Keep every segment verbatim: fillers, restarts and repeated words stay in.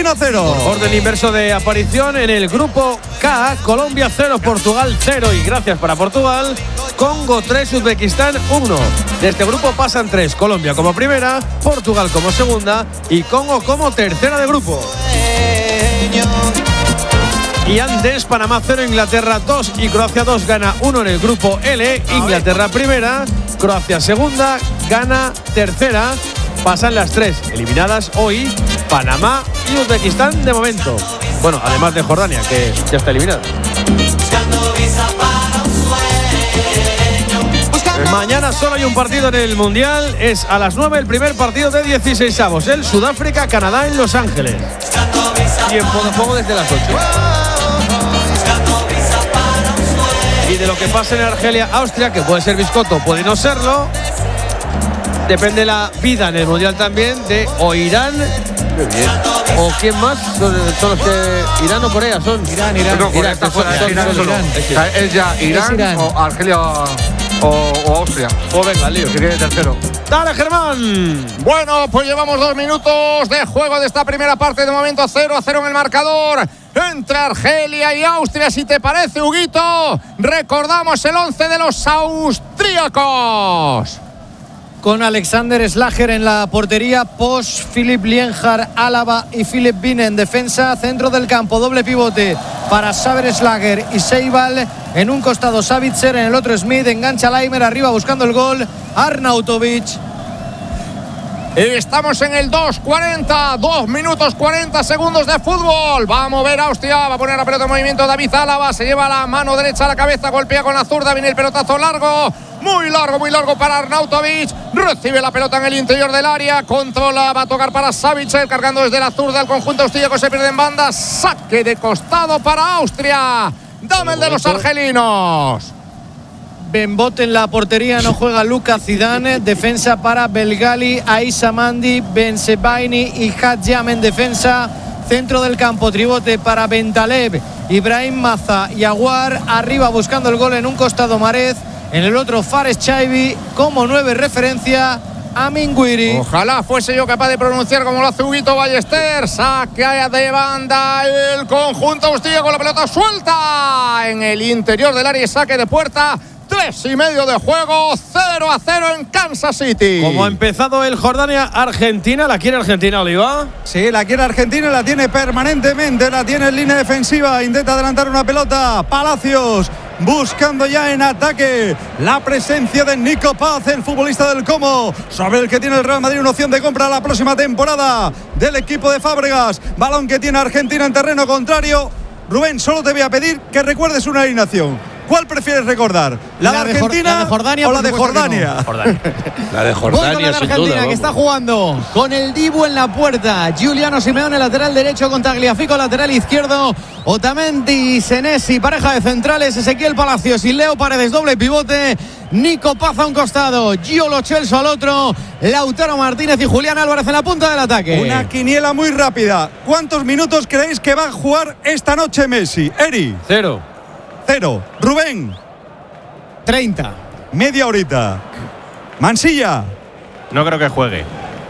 Argentina cero. Orden inverso de aparición en el grupo K. Colombia cero, Portugal cero. Y gracias para Portugal. Congo tres, Uzbekistán uno. De este grupo pasan tres. Colombia como primera, Portugal como segunda y Congo como tercera de grupo. Y antes, Panamá cero, Inglaterra dos y Croacia dos. Gana uno en el grupo L. Inglaterra primera, Croacia segunda, Gana tercera. Pasan las tres eliminadas hoy, Panamá y Uzbekistán de momento. Bueno, además de Jordania, que ya está eliminada. Mañana solo hay un partido en el Mundial. Es a las nueve el primer partido de dieciseisavos. El Sudáfrica-Canadá en Los Ángeles. Tiempo de juego desde las ocho. Y de lo que pase en Argelia-Austria, que puede ser biscotto, puede no serlo, depende la vida en el Mundial también de o Irán o quién más son, son los que Irán o Corea son Irán, Irán, no, Irán, está fuera, son, Irán, son, son, Irán. es, o sea, es ya Irán, es Irán o Argelia o, o Austria. Pues venga, lío. Que quede tercero. Dale, Germán. Bueno, pues llevamos dos minutos de juego de esta primera parte. De momento cero a cero en el marcador entre Argelia y Austria. Si te parece, Huguito, recordamos el once de los austríacos. Con Alexander Schlager en la portería, Posch, Philipp Lienhard, Álava y Philipp Bine en defensa. Centro del campo, doble pivote para Saber Schlager y Seibal. En un costado Savitzer, en el otro Smith. Engancha Laimer arriba buscando el gol, Arnautovic. Estamos en el dos cuarenta, dos minutos cuarenta segundos de fútbol. Va a mover Austria, va a poner la pelota en movimiento David Álava. Se lleva la mano derecha a la cabeza, golpea con la zurda. Viene el pelotazo largo. Muy largo, muy largo para Arnautovic. Recibe la pelota en el interior del área. Controla, va a tocar para Savitzer. Cargando desde la zurda el conjunto austríaco. Se pierde en banda. Saque de costado para Austria. Dame el de los argelinos. Benbot en la portería, no juega Luka Zidane. Defensa para Belgali, Aissa Mandi, Bensebaini y Hadjam en defensa. Centro del campo, tribote para Bentaleb, Ibrahim Maza y Aguar. Arriba buscando el gol en un costado Marez. En el otro Fares Chaibi. Como nueve referencia Amin Guiri. Ojalá fuese yo capaz de pronunciar como lo hace Huguito Ballester. Saque de banda el conjunto austríaco con la pelota suelta en el interior del área y saque de puerta. Tres y medio de juego, cero a cero en Kansas City. Como ha empezado el Jordania-Argentina, ¿la quiere Argentina, Oliva? Sí, la quiere Argentina, la tiene permanentemente, la tiene en línea defensiva, intenta adelantar una pelota, Palacios buscando ya en ataque la presencia de Nico Paz, el futbolista del Como, sobre el que tiene el Real Madrid una opción de compra la próxima temporada del equipo de Fábregas. Balón que tiene Argentina en terreno contrario. Rubén, solo te voy a pedir que recuerdes una alineación. ¿Cuál prefieres recordar? ¿La, la de Jor- Argentina la de Jordania, o la de Jordania? No. Jordania. La de Gol Jordania, con la de sin Argentina, duda. que Vamos. está jugando con el Dibu en la puerta. Giuliano Simeone, lateral derecho, con Tagliafico, lateral izquierdo. Otamendi, Senesi, pareja de centrales. Ezequiel Palacios y Leo Paredes, doble pivote. Nico Paz a un costado, Gio Lo Celso al otro. Lautaro Martínez y Julián Álvarez en la punta del ataque. Una quiniela muy rápida. ¿Cuántos minutos creéis que va a jugar esta noche Messi? Eri. Cero. Cero. Rubén. treinta. Media horita. Mansilla. No creo que juegue.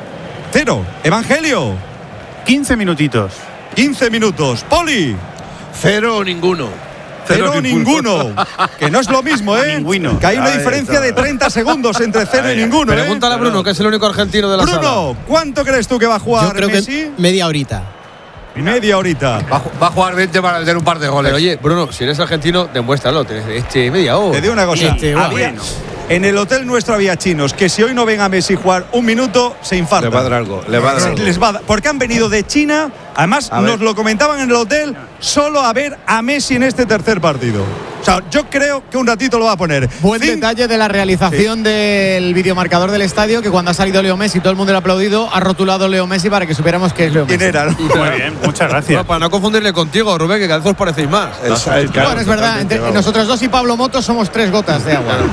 Cero. Evangelio. quince minutitos. quince minutos. Poli. Cero o ninguno. Cero, Cero ninguno. ninguno. Que no es lo mismo, ¿eh? Ninguno. Que hay una Ahí diferencia está. de treinta segundos entre cero y ninguno, ¿eh? Pregúntale a Bruno, que es el único argentino de la sala. Bruno, ¿cuánto crees tú que va a jugar Yo creo Messi? que media horita. Media horita. Va, a ju- va a jugar veinte para meter un par de goles. Pero oye, Bruno, si eres argentino, demuéstralo. Tienes este media hora. Te digo una cosa. Este, va. había- en el hotel nuestro había chinos que si hoy no ven a Messi jugar un minuto, se infartan. Le va a dar algo. Le va a dar Se- algo. les va a dar- porque han venido de China, además A ver. nos lo comentaban en el hotel, solo a ver a Messi en este tercer partido. O sea, yo creo que un ratito lo va a poner. Buen Cin- detalle de la realización del videomarcador del estadio, que cuando ha salido Leo Messi, todo el mundo le ha aplaudido, ha rotulado Leo Messi para que supiéramos que es Leo Messi. ¿Quién era? ¿no? Muy bien, muchas gracias. No, para no confundirle contigo, Rubén, que cada vez os parecéis más. El- claro, Bueno, es verdad, totalmente, entre vamos. nosotros dos y Pablo Moto somos tres gotas de agua.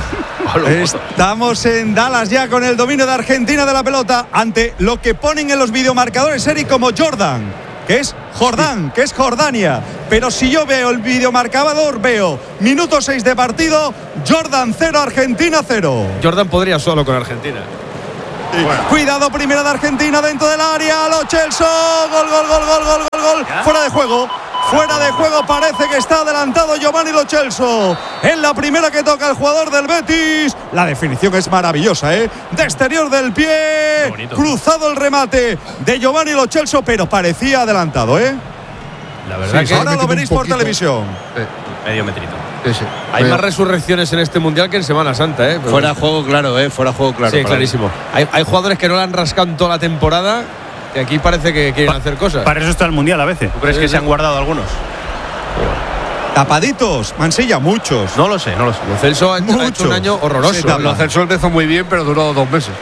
Estamos en Dallas ya con el dominio de Argentina de la pelota ante lo que ponen en los videomarcadores, Eric, como Jordan, que es Jordán, que es Jordania. Pero si yo veo el videomarcador, veo minuto seis de partido, Jordan cero, Argentina cero. Jordan podría solo con Argentina. Cuidado, primera de Argentina dentro del área, Lo Celso, gol, gol, gol, gol, gol, gol. gol, fuera de juego. Fuera de juego, parece que está adelantado Giovanni Lo Celso. En la primera que toca el jugador del Betis. La definición es maravillosa, ¿eh? De exterior del pie. Cruzado el remate de Giovanni Lo Celso, pero parecía adelantado, ¿eh? La verdad sí, que ahora lo veréis por televisión. Sí. Medio metrito. Sí, sí. Hay más resurrecciones en este mundial que en Semana Santa, ¿eh? Pero fuera de juego, claro, ¿eh? Fuera de juego, claro. Sí, clarísimo. Hay, hay jugadores que no la han rascado en toda la temporada. Que aquí parece que quieren Pa hacer cosas. Para eso está el mundial a veces. ¿Tú crees Sí, que sí. se han guardado algunos? Tapaditos, Mansilla, muchos. No lo sé, no lo sé. Lo Celso ha hecho, ha hecho un año horroroso. Sí, Lo Celso empezó muy bien, pero duró dos meses.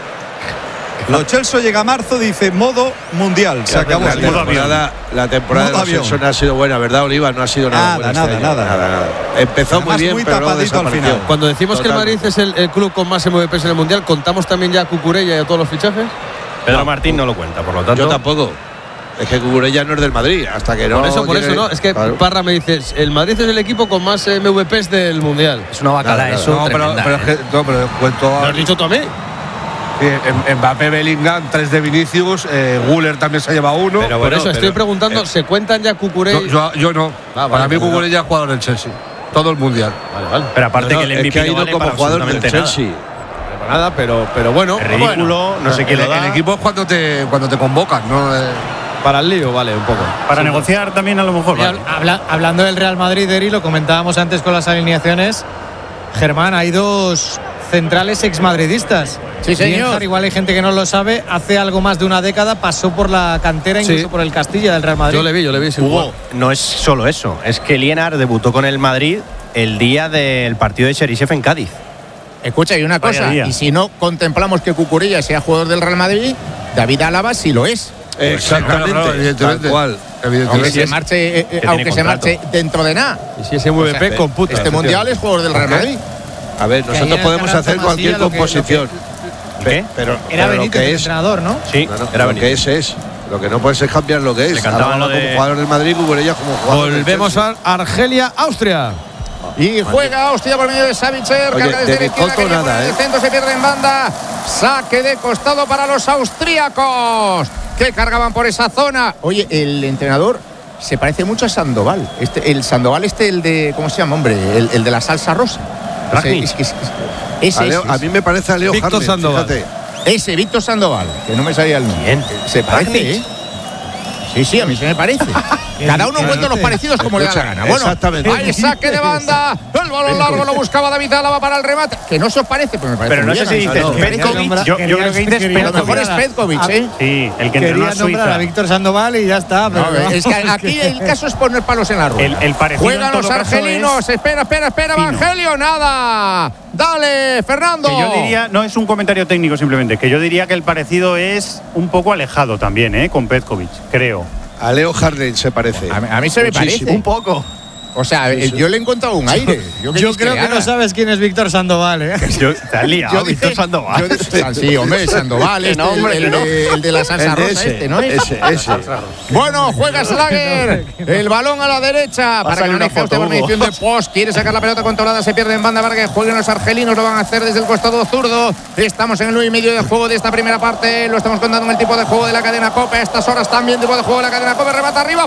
Lo Celso llega a marzo, dice modo mundial. Se acabó. La Sí. temporada, la temporada Modo de avión. los Celso no ha sido buena, ¿verdad, Oliva? No ha sido nada Nada, buena nada, este año. nada. nada. Empezó Además, muy bien, muy pero luego tapadito al desapareció. final. Cuando decimos que el Totalmente. Madrid es el, el club con más M V Ps en el mundial, ¿contamos también ya a Cucurella y a todos los fichajes? Pedro Martín no lo cuenta, por lo tanto. Yo tampoco. Es que Cucurella no es del Madrid, hasta que no. Por eso, por tiene- eso, ¿no? Es que Claro. Parra me dice, el Madrid es el equipo con más M V Ps del mundial. Es una bacala, Nada, eso. No, pero, tremenda, pero es ¿eh? que. No, pero cuento. ¿Lo has dicho tú a mí? Sí, en- Mbappé, Bellingham, tres de Vinicius. Eh, Guller también se lleva uno. Pero Por bueno, eso estoy pero- preguntando, eh, ¿se cuentan ya Cucurella? yo, yo, yo no. Ah, vale, Para mí, pues Cucurella es jugador del Chelsea. Todo el mundial. Vale, vale. Pero aparte No, que el es M V P que ha no ido vale como para jugador del absolutamente nada. Chelsea. Para nada, pero, pero bueno. Es ridículo, no sé quién el, lo da. el equipo es cuando te, cuando te convocan, ¿no? Eh, Para el lío, vale, un poco. para negociar también a lo mejor. Y vale. hab- habla- hablando del Real Madrid, Eri, lo comentábamos antes con las alineaciones. Germán, hay dos centrales exmadridistas. Sí, señor. Lienhard, igual hay gente que no lo sabe, hace algo más de una década pasó por la cantera, Sí. incluso por el Castilla del Real Madrid. Yo le vi, yo le vi. sin Hugo, jugar. no es solo eso. Es que Lienhard debutó con el Madrid el día del partido de Cheryshev en Cádiz. Escucha, y una Vaya cosa, día. y si no contemplamos que Cucurella sea jugador del Real Madrid, David Álava sí lo es. Exactamente. Claro, claro, evidentemente. Tal cual. Aunque Evidentemente. se marche, eh, eh, tiene aunque se contrato. marche dentro de nada. Y si es M V P, O sea, computa. Este mundial es jugador del Real Madrid. A ver, Que ahí en nosotros el podemos canal hacer Tomasilla cualquier lo que- lo que- composición. ¿Qué? Pero, Era pero lo Benítez que el es. entrenador, ¿no? Sí, No, no, era lo Benítez. que es es. Lo que no puedes es cambiar lo que es. Le cantaban Ahora lo como de- jugador del Madrid, Cucurella como jugador. del Volvemos Chelsea. a Argelia, Austria. Y juega hostia por medio de Savitzer, Oye, carga desde de la izquierda, Nicoto que nada, en el ¿eh? centro, se pierde en banda. Saque de costado para los austríacos, que cargaban por esa zona. Oye, el entrenador se parece mucho a Sandoval. Este, el Sandoval este, el de, ¿cómo se llama, hombre? El, el de la salsa rosa. Ese, Ragnic. es que es- ese, A, Leo- ese, a mí me parece a Leo Víctor Harlem, Sandoval. fíjate. ese, Víctor Sandoval, que no me salía el nombre. ¿Quién? Se parece, Ragnic. ¿eh? Sí, sí, a mí se me parece. Cada uno cuenta los parecidos como le da la gana. Bueno, Exactamente. hay saque de banda. El balón largo lo buscaba David Álava para el remate. Que no se os parece, pero me parece Pero no muy sé bien, si a mí dices me parece Quería Petkovic. nombrar- Yo, yo creo que dices quería- A lo mejor es Petkovic. Petkovic, ¿eh? Sí, el que entrenó Quería a Suiza. nombrar a Víctor Sandoval y ya está. No, Pero no. es que aquí el caso es poner palos en la rueda. El- el parecido Juegan en todo los caso argelinos. es Espera, espera, espera, fino. Evangelio. Nada. Dale, Fernando. Que yo diría, no es un comentario técnico simplemente, que yo diría que el parecido es un poco alejado también, ¿eh? Con Petkovic, creo. A Leo Harlem se parece. A mí, a mí se me Muchísimo. parece. Un poco. O sea, Sí, sí. yo le he encontrado un aire. Yo, Yo creo que no sabes quién es Víctor Sandoval, ¿eh? Yo, te has liado, Yo Víctor dije- Sandoval. yo dije- ah, sí, hombre, Sandoval, Que este, no, hombre, el, que no. de, el de la salsa El de rosa, ese, este, ¿no es? ese, ese. Bueno, juega Slager. El balón a la derecha. Para que Pásale no una deje usted foto, por medición de post. Quiere sacar la pelota controlada. Se pierde en banda para que jueguen los argelinos. Lo van a hacer desde el costado zurdo. Estamos en el nueve y medio de juego de esta primera parte. Lo estamos contando en el tipo de juego de la cadena Copa. A estas horas también tipo de juego de la cadena Copa. Remata arriba,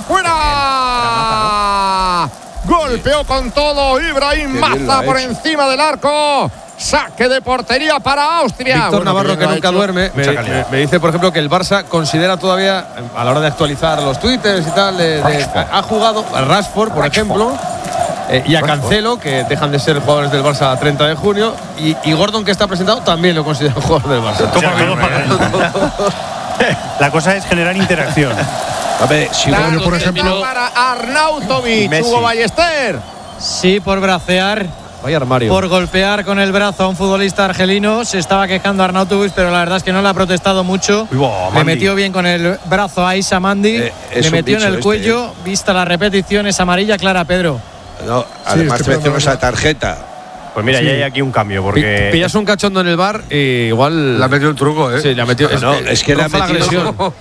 fuera. Golpeó con todo Ibrahim Qué bien lo Maza ha por hecho. encima del arco. Saque de portería para Austria. Víctor Bueno, Navarro, bien que lo ha nunca hecho. duerme, me, Mucha calidad. me- me dice, por ejemplo, que el Barça considera todavía, a la hora de actualizar los twitters y tal, de- de- ha jugado a Rashford, por ejemplo, eh, y a Cancelo, que dejan de ser jugadores del Barça a treinta de junio, y, y Gordon, que está presentado, también lo considera jugador del Barça. O sea, todo para- La cosa es generar interacción. A ver, si Tanto Hugo, por cerca ejemplo. para Arnautovic, Messi. Hugo Ballester. Sí, por bracear, Vaya armario. por golpear con el brazo a un futbolista argelino. Se estaba quejando Arnautovic, pero la verdad es que no le ha protestado mucho. Uy, buah, Le Mandi. metió bien con el brazo a Isa Mandi. Eh, es le un metió en bicho el este, cuello. Vista la repetición, es amarilla clara, Pedro. No, además mencionó esa tarjeta. Pues mira, ya hay aquí un cambio, porque. Pi- Pillas un cachondo en el bar y igual. Le ha metido un truco, ¿eh? Sí, le ha metido. No, es que le ha roza la metido- agresión.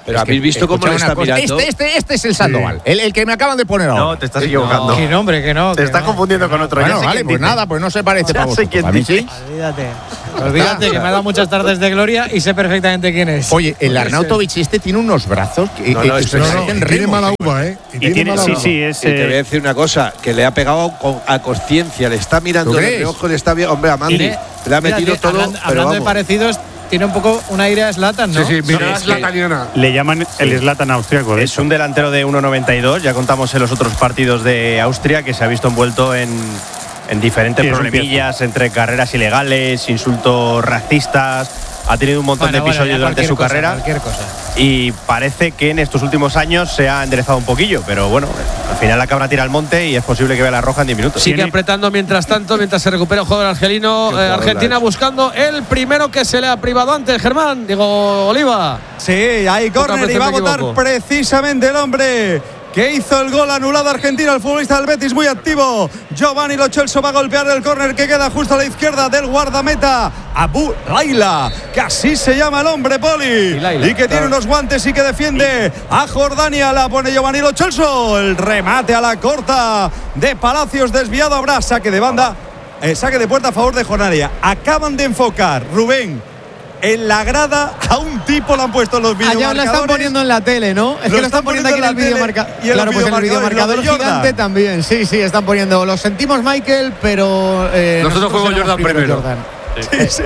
Pero Es que, habéis visto cómo le escuchad está una cosa, mirando. Este, este, este es el Sandoval, el, el que me acaban de poner ahora. No, te estás equivocando. Que no, hombre, que no. Te que estás no. confundiendo con otro. Bueno, ya sé vale, quién pues dice. nada, pues no se parece Ya para sé vosotros. quién A mí dice. sí. Olvídate. Olvídate que me ha dado muchas tardes de gloria y sé perfectamente quién es. Oye, el Arnautovic este tiene unos brazos que, No, eh, no, que es se que parecen Y tiene remos, mala eh. uva, ¿eh? Y tiene, mala sí, uva. sí, es. Y te voy a eh, decir una cosa, que le ha pegado con, a conciencia, le está mirando ¿Tú de crees? reojo, le está viendo. Hombre, a Mandy Tiene- le ha metido fíjate, todo. Hablando, pero hablando de vamos. parecidos, tiene un poco un aire a Zlatan, ¿no? Sí, sí, mira, Sí, es sí. la italiana. Le llaman el Zlatan austriaco. de Es hecho. un delantero de uno noventa y dos. Ya contamos en los otros partidos de Austria que se ha visto envuelto en, en diferentes Sí, es un problemillas entre carreras ilegales, insultos racistas. Ha tenido un montón Bueno, de bueno, episodios ya durante cualquier su cosa, carrera Cualquier cosa. y parece que en estos últimos años se ha enderezado un poquillo. Pero bueno, al final la cabra tira al monte y es posible que vea la roja en diez minutos. Sigue Tiene- apretando mientras tanto, mientras se recupera el jugador argelino. Qué eh, jugador, Argentina Lacho. buscando el primero que se le ha privado antes, Germán. Digo, Oliva. Sí, hay córner veces y va a me votar equivoco. precisamente el hombre que hizo el gol anulado a Argentina, el futbolista del Betis muy activo. Giovanni Lo Celso va a golpear el córner que queda justo a la izquierda del guardameta Abu Laila, que así se llama el hombre, Poli, Laila. y que tiene unos guantes y que defiende a Jordania. La pone Giovanni Lo Celso, el remate a la corta de Palacios desviado. Habrá saque de banda, eh, saque de puerta a favor de Jordania. Acaban de enfocar, Rubén, en la grada a un tipo, lo han puesto en los Allá videomarcadores. lo están poniendo en la tele, ¿no? Es Lo que lo están poniendo aquí en el poniendo en la videomarcador. tele y en Claro, los pues en el videomarcadores, videomarcador lo de Jordan. gigante también. Sí, sí, están poniendo. Lo sentimos, Michael, pero. Eh, Nosotros fuimos éramos Jordan primero. Jordan. Sí, sí.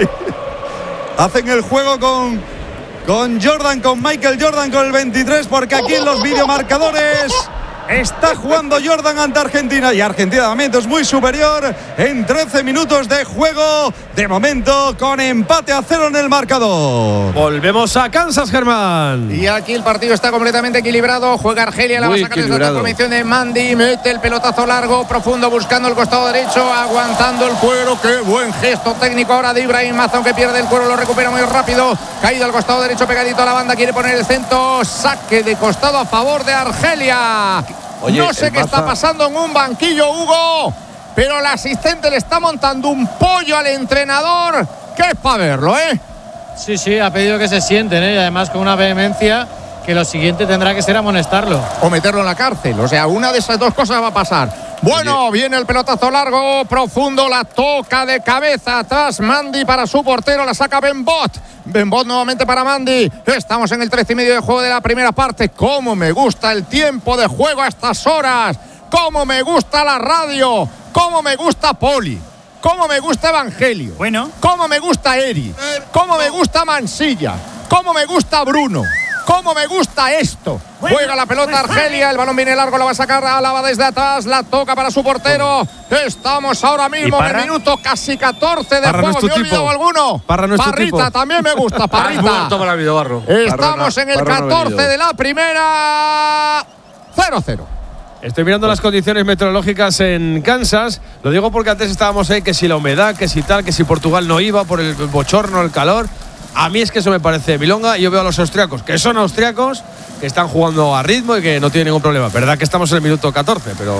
Hacen el juego con, con Jordan, con Michael Jordan, con el veintitrés, porque aquí en los videomarcadores está jugando Jordan ante Argentina y Argentina de momento es muy superior en trece minutos de juego. De momento con empate a cero en el marcador. Volvemos a Kansas, Germán. Y aquí el partido está completamente equilibrado. Juega Argelia, la va a Muy sacar desde la equilibrado. transformación de Mandy. Mete el pelotazo largo, profundo, buscando el costado derecho, aguantando el cuero. Qué buen gesto técnico ahora de Ibrahim Mazón, que pierde el cuero, lo recupera muy rápido. Caído al costado derecho, pegadito a la banda, quiere poner el centro. Saque de costado a favor de Argelia. Oye, no sé el qué está Maza- pasando en un banquillo, Hugo, pero el asistente le está montando un pollo al entrenador, que es para verlo, ¿eh? Sí, sí, ha pedido que se sienten, ¿eh? Y además con una vehemencia que lo siguiente tendrá que ser amonestarlo. O meterlo en la cárcel. O sea, una de esas dos cosas va a pasar. Bueno, viene el pelotazo largo, profundo, la toca de cabeza atrás Mandy para su portero, la saca Benbot. Benbot nuevamente para Mandy. Estamos en el trece y medio de juego de la primera parte. Cómo me gusta el tiempo de juego a estas horas. Cómo me gusta la radio. Cómo me gusta Poli. Cómo me gusta Evangelio. Bueno. Cómo me gusta Eri. Cómo me gusta Mansilla. Cómo me gusta Bruno. ¡Cómo me gusta esto! Juega la pelota Argelia, el balón viene largo, lo va a sacar Álava desde atrás, la toca para su portero. Estamos ahora mismo en el minuto casi catorce de Parra no juego. es tu ¿Me he olvidado tipo. alguno? Parra no es tu Parrita, tipo. también me gusta, Parrita. Toma la Barro. Estamos en el catorce de la primera. cero cero. Estoy mirando las condiciones meteorológicas en Kansas. Lo digo porque antes estábamos ahí que si la humedad, que si tal, que si Portugal no iba por el bochorno, el calor. A mí es que eso me parece milonga y yo veo a los austriacos, que son austriacos, que están jugando a ritmo y que no tienen ningún problema. Verdad que estamos en el minuto catorce, pero…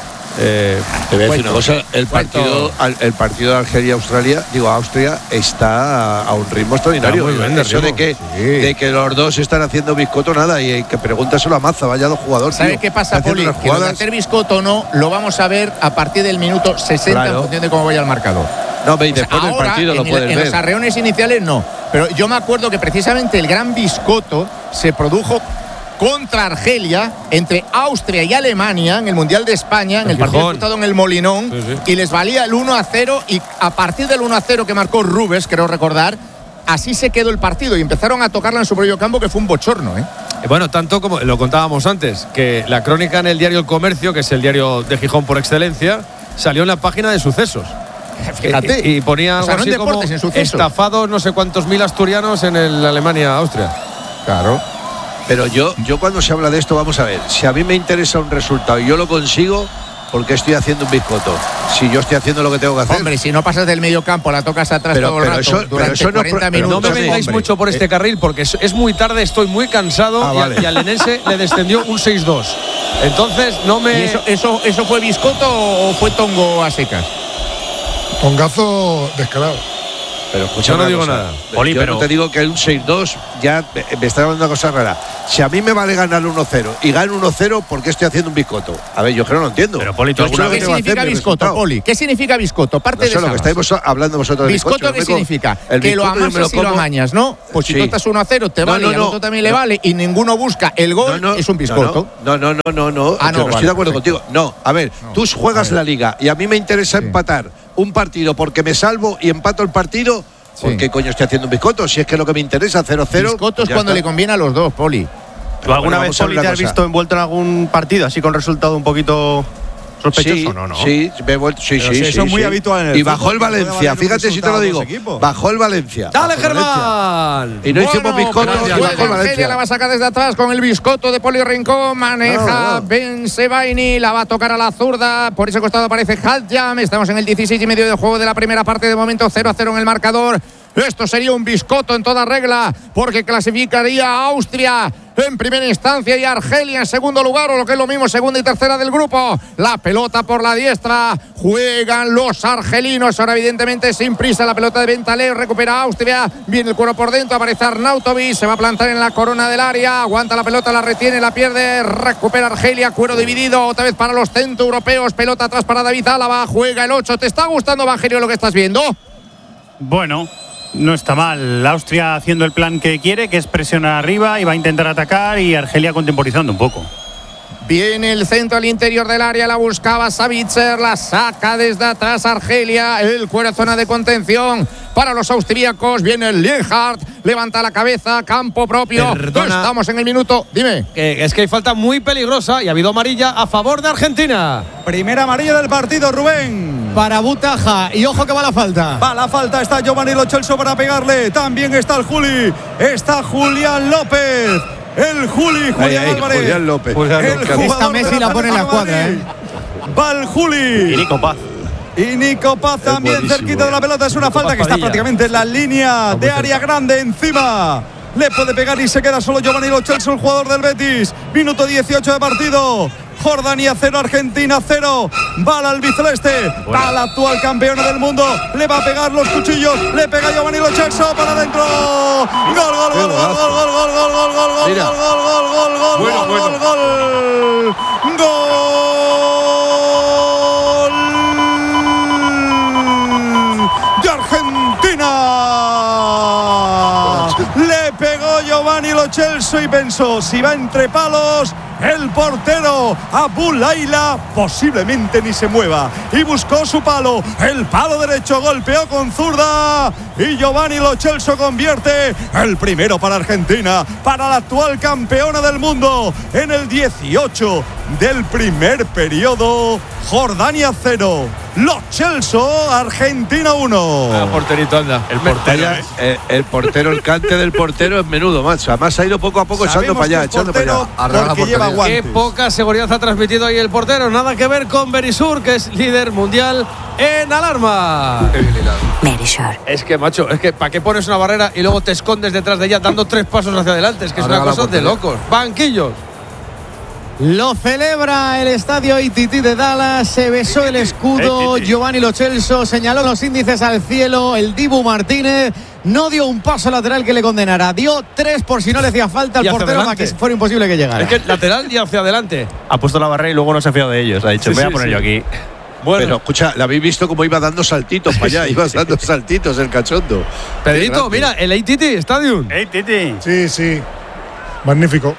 Eh, Te voy a decir cuento, una cosa, el cuento. partido, al- el partido de Argelia-Australia, digo, Austria está a, a un ritmo extraordinario. Está muy bien de Eso de ritmo. que, Sí. de que los dos están haciendo biscoto, nada, y que pregúntaselo a Maza, vaya dos jugadores. ¿Sabes tío. qué pasa, Está haciendo Poli? unas Que lo de jugadas. hacer biscoto o no lo vamos a ver a partir del minuto sesenta Claro. en función de cómo vaya el marcador. No, ve, y O sea, después del ahora, partido lo en, el- puedes en ver. los arreones iniciales no. Pero yo me acuerdo que precisamente el gran biscoto se produjo contra Argelia, entre Austria y Alemania, en el Mundial de España, en En el partido Gijón. disputado en el Molinón, Sí, sí. y les valía el uno a cero, y a partir del uno a cero que marcó Rubes, creo recordar, así se quedó el partido, y empezaron a tocarla en su propio campo, que fue un bochorno, ¿eh? Eh, Bueno, tanto como lo contábamos antes, que la crónica en el diario El Comercio, que es el diario de Gijón por excelencia, salió en la página de sucesos. Fíjate. Y, y ponía O algo sea, no en así como deportes, en sucesos. estafados no sé cuántos mil asturianos en el Alemania-Austria. Claro. Pero yo, yo cuando se habla de esto, vamos a ver, si a mí me interesa un resultado y yo lo consigo, ¿por qué estoy haciendo un biscoto? Si yo estoy haciendo lo que tengo que hacer. Hombre, si no pasas del medio campo, la tocas atrás Pero- todo el pero rato, eso- pero durante eso no- cuarenta pero minutos. No me vengáis hombre. mucho por este carril porque es, es muy tarde, estoy muy cansado Ah, y, a- vale. y al Lenense le descendió un seis dos. Entonces no ¿Y me… eso, eso, eso fue biscoto o fue tongo a secas? Tongazo descarado. Pero escucha Yo no una digo cosa. nada. Poli, yo pero- no te digo que un seis dos ya me, me está dando una cosa rara. Si a mí me vale ganar uno cero y gano uno cero, ¿por qué estoy haciendo un biscoto? A ver, yo creo que no lo entiendo. Pero, Poli, ¿tú Yo alguna creo ¿Qué que tengo que significa hacer mi biscoto, resultado. Poli? ¿Qué significa biscoto? Parte No de sé lo esa que base. estáis hablando vosotros de ¿Biscoto bizcocho, qué yo me como- significa? el Que lo bizcoto yo me amasas y lo como- amañas, ¿no? Pues si Sí. tú estás uno a cero, te No, vale, no, y al no, otro también no. le vale, y ninguno busca el gol, No, no, es un biscoto. No, no, no, no, no. Ah, no, yo no vale, estoy de acuerdo perfecto. contigo. No, a ver, tú juegas la liga y a mí me interesa empatar un partido porque me salvo y empato el partido. ¿Por Sí. qué coño estoy haciendo un biscoto? Si es que es lo que me interesa, cero cero. Biscoto es ya cuando está. le conviene a los dos, Poli. ¿Tú alguna Bueno, vez, vamos a ver Poli, una te has cosa. visto envuelto en algún partido así con resultado un poquito sospechoso? Sí, no, no. sí, me he vuelto, sí, Pero sí, si sí, eso es muy sí. habitual en el Y bajó fútbol, el que puede Valencia, valer un fíjate si te lo resultado a digo. dos equipos. Bajó el Valencia. ¡Dale, Bajó el Valencia. Germán! Y no hicimos biscoto pero y juega bajó el Argelia, Valencia. la va a sacar desde atrás con el biscoto de Poli Rincón. Maneja No, no. Ben Sebaini, la va a tocar a la zurda. Por ese costado aparece Hadjam. Estamos en el dieciséis y medio de juego de la primera parte. De momento cero a cero en el marcador. Esto sería un biscoto en toda regla, porque clasificaría a Austria en primera instancia y Argelia en segundo lugar, o lo que es lo mismo, segunda y tercera del grupo. La pelota por la diestra, juegan los argelinos, ahora evidentemente sin prisa. La pelota de Bentaleb, recupera Austria, viene el cuero por dentro, aparece Arnautovic, se va a plantar en la corona del área, aguanta la pelota, la retiene, la pierde, recupera Argelia, cuero dividido, otra vez para los centroeuropeos, pelota atrás para David Álava, juega el ocho. ¿Te está gustando, Evangelio, lo que estás viendo? Bueno, no está mal. Austria haciendo el plan que quiere, que es presionar arriba y va a intentar atacar, y Argelia contemporizando un poco. Viene el centro al interior del área, la buscaba Savitzer, la saca desde atrás Argelia, el cuero zona de contención para los austríacos, viene el Lienhardt, levanta la cabeza, campo propio. Perdona. Estamos en el minuto, dime. Que es que hay falta muy peligrosa y ha habido amarilla a favor de Argentina. Primera amarilla del partido, Rubén. Para Butaja. Y ojo que va la falta. Va la falta, está Giovanni Lo Celso para pegarle. También está el Juli. Está Julián López. El Juli, Julián Ahí, ahí, Álvarez. Julián López. El Esta jugador Messi del la pone en la Atlético de cuadra, Madrid. Va el Juli. Y Nico Paz. Y Nico Paz también buenísimo, cerquita de la pelota. Es una falta que está Padilla. prácticamente en la línea de área grande encima. Le puede pegar y se queda solo Giovanni Lo Celso, el jugador del Betis. Minuto dieciocho de partido. Jordania cero, Argentina cero. Bala al biceleste. Va la actual campeona del mundo. Le va a pegar los cuchillos. Le pega Giovanni Lo Celso para adentro. Gol, gol, gol, gol, gol, gol, gol, gol, gol, gol, gol, Mira. gol, gol, gol, gol, gol, Bueno, gol, bueno. gol, gol. Gol de Argentina. Le pegó Giovanni Lo Celso y pensó, si va entre palos, el portero Abu Laila posiblemente ni se mueva. Y buscó su palo, el palo derecho, golpeó con zurda y Giovanni Lo Celso convierte el primero para Argentina, para la actual campeona del mundo. En el dieciocho del primer periodo, Jordania cero, Lo Celso, Argentina uno. Ah, porterito, anda. El portero. Vaya, eh, el portero, el cante del portero es menudo, macho. Además ha ido poco a poco echando Sabemos para allá, que es echando para allá. portero Arregla la porque lleva portería. Qué guantes. poca seguridad ha transmitido ahí el portero. Nada que ver con Berisur, que es líder mundial en alarma. Merisur. Es que, macho, es que ¿para qué pones una barrera y luego te escondes detrás de ella dando tres pasos hacia adelante? Es que es una Arregla la cosa de portería. locos. Banquillos. Lo celebra el estadio I T T de Dallas. Se besó el escudo. I T T. Giovanni Lo Celso señaló los índices al cielo. El Dibu Martínez no dio un paso lateral que le condenara. Dio tres por si no le hacía falta al Y hacia portero para adelante. que fuera imposible que llegara. Es que lateral y hacia adelante. Ha puesto la barrera y luego no se ha fiado de ellos. Ha dicho, Sí, voy a sí, poner sí. yo aquí. Bueno, Pero escucha, ¿la habéis visto cómo iba dando saltitos para allá? Iba dando saltitos el cachondo. Pedrito, Qué grande. mira, el A T T Stadium. ¡Ey, Titi! Sí, sí. Magnífico.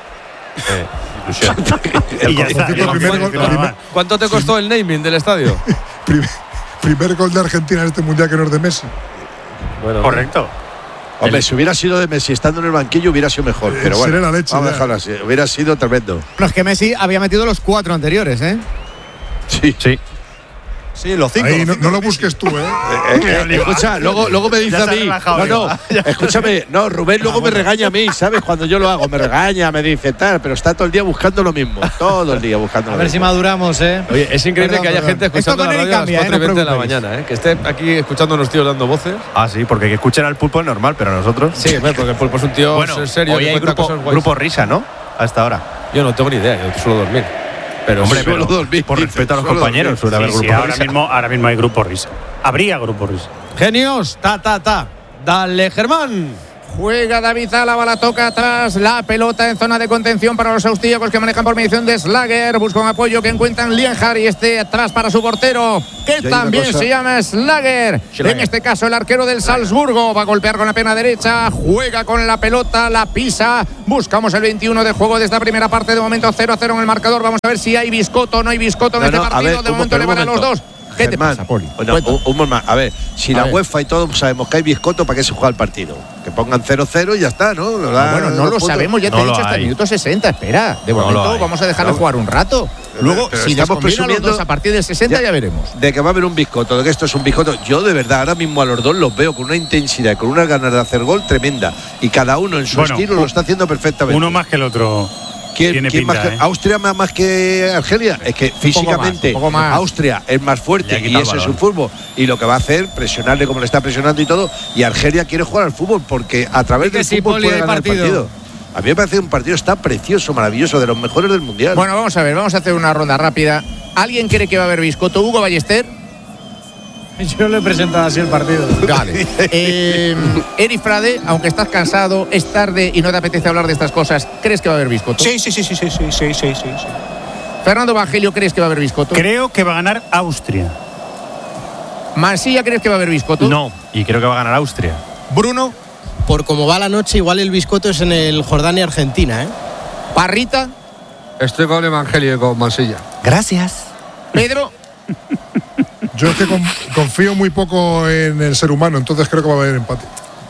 Y ya está. Por cierto, ya primer está. gol- Que nada primer- más. ¿Cuánto te costó el naming del estadio? Primer, primer gol de Argentina en este mundial que no es de Messi. Bueno, Correcto. Hombre, si hubiera sido de Messi estando en el banquillo hubiera sido mejor. Eh, Pero bueno, seré la leche, vamos a ya. dejarlo así. Hubiera sido tremendo. Bueno, es que Messi había metido los cuatro anteriores, ¿eh? Sí. Sí. Sí, los cinco. Ahí los no, cinco no lo de Messi. busques tú, ¿eh? Eh, eh, escucha, luego, luego me dice Ya a se ha mí. relajado, No, no, Eva. escúchame. No, Rubén luego me regaña a mí, ¿sabes? Cuando yo lo hago, me regaña, me dice tal, pero está todo el día buscando lo mismo. Todo el día buscando A lo ver si mismo. maduramos, ¿eh? Oye, es increíble Perdón, que haya perdón. gente escuchando Esto con la él radio a las cambia, ¿eh? cuatro y No veinte de la preocupéis. mañana, ¿eh? Que esté aquí escuchando a unos tíos dando voces. Ah, sí, porque que escuchen al pulpo es normal, pero nosotros. Sí, hombre, porque el pulpo es un tío Bueno, serio. hoy que hay cuenta grupo, cosas guays. grupo risa, ¿no? Hasta ahora. Yo no tengo ni idea, yo suelo dormir. Pero Hombre, sí, pero suelo dormir, por dice, respeto a los suelo compañeros, suele haber Sí, sí, grupo ahora risa. mismo, ahora mismo hay grupo risa. Habría grupo risa. genios, ta, ta, ta. Dale, Germán. Juega David Álava, la toca atrás, la pelota en zona de contención para los austríacos que manejan por mediación de Slager. Busca un apoyo que encuentran Lienhard y este atrás para su portero, que también se llama Slager. En este caso el arquero del Salzburgo va a golpear con la pierna derecha, juega con la pelota, la pisa. Buscamos el veintiuno de juego de esta primera parte. De momento cero a cero en el marcador. Vamos a ver si hay biscoto o no hay biscoto en No, este no, a partido. ver, de un momento le van a los momento. dos. ¿Qué te Germán, pasa, Poli? Bueno, Cuenta. un, un momento. A ver, si A la ver. UEFA y todos sabemos que hay biscoto, ¿para qué se juega el partido? Que pongan cero cero y ya está, ¿no? Lo Ah, da- bueno, no los lo puntos. sabemos, ya te No he lo dicho hasta el hay. minuto sesenta. Espera, de No lo momento hay. vamos a dejarle No. jugar un rato. Luego, Pero si estamos desconviene a los presumiendo- dos a partir del sesenta, ya, veremos. De que va a haber un biscoto, de que esto es un biscoto. Yo, de verdad, ahora mismo a los dos los veo con una intensidad y con unas ganas de hacer gol tremenda. Y cada uno en su Bueno, estilo lo está haciendo perfectamente. Uno más que el otro. ¿Quién, tiene quién pinta, más que, ¿eh? ¿Austria más, más que Argelia? Es que físicamente un poco más. Austria es más Le fuerte ha y quitado ese el es su balón. fútbol. Y lo que va a hacer, presionarle como le está presionando y todo. Y Argelia quiere jugar al fútbol porque a través Y que del sí, fútbol Poli, puede hay ganar el partido. partido. A mí me parece un partido está precioso, maravilloso, de los mejores del mundial. Bueno, vamos a ver, vamos a hacer una ronda rápida. ¿Alguien cree que va a haber biscoto? Hugo Ballester. Yo le he presentado así el partido. Vale. eh, Eri Frade, aunque estás cansado, es tarde y no te apetece hablar de estas cosas, ¿crees que va a haber biscoto? Sí, sí, sí, sí, sí, sí, sí, sí, sí. Fernando Evangelio, ¿crees que va a haber biscoto? Creo que va a ganar Austria. Mansilla, ¿crees que va a haber biscoto? No, y creo que va a ganar Austria. Bruno, Por como va la noche, igual el biscoto es en el Jordania-Argentina, ¿eh? Parrita, Estoy con Evangelio y con Mansilla. Gracias. Pedro. Yo es que con- confío muy poco en el ser humano, entonces creo que va a haber empate.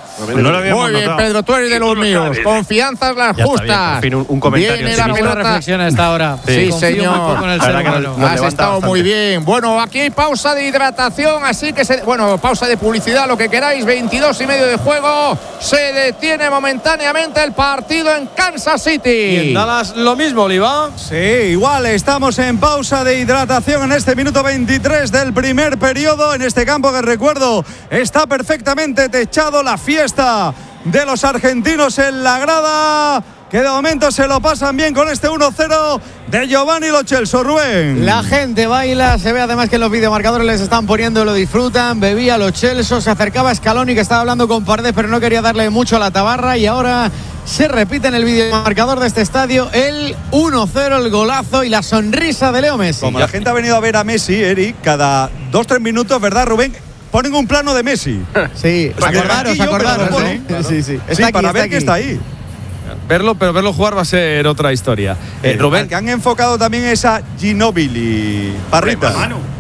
No lo habíamos Muy bien, notado. Pedro, tú eres de los míos. Confianzas las Ya está justas. bien, por fin un- un comentario Viene en la sí mismo. Una pelota. reflexión a esta hora. Sí, Confío señor. muy poco en el La ser verdad que humano. nos Has levanta estado bastante. muy bien. Bueno, aquí hay pausa de hidratación, así que se, bueno, pausa de publicidad, lo que queráis. veintidós y medio de juego. Se detiene momentáneamente el partido en Kansas City. Y en Dallas lo mismo, Oliva. Sí, igual estamos en pausa de hidratación en este minuto veintitrés del primer periodo en este campo que recuerdo está perfectamente techado. La fiesta de los argentinos en la grada, que de momento se lo pasan bien con este uno cero de Giovanni Lo Celso. Rubén. La gente baila, se ve además que en los videomarcadores les están poniendo, lo disfrutan. Bebía Lo Celso, se acercaba a Scaloni, que estaba hablando con Paredes, pero no quería darle mucho a la tabarra. Y ahora se repite en el videomarcador de este estadio el uno cero, el golazo y la sonrisa de Leo Messi. Como la gente ha venido a ver a Messi, Eric, cada dos tres minutos, ¿verdad, Rubén? Ponen un plano de Messi. Sí, Pues que acordaros, banquillo, acordaros, pero ¿eh? bueno, Sí, sí. Sí, Está aquí, para está ver aquí. que está ahí. Verlo, pero verlo jugar va a ser otra historia. Eh, Al Rubén, que han enfocado también es a Ginóbili, Parrita.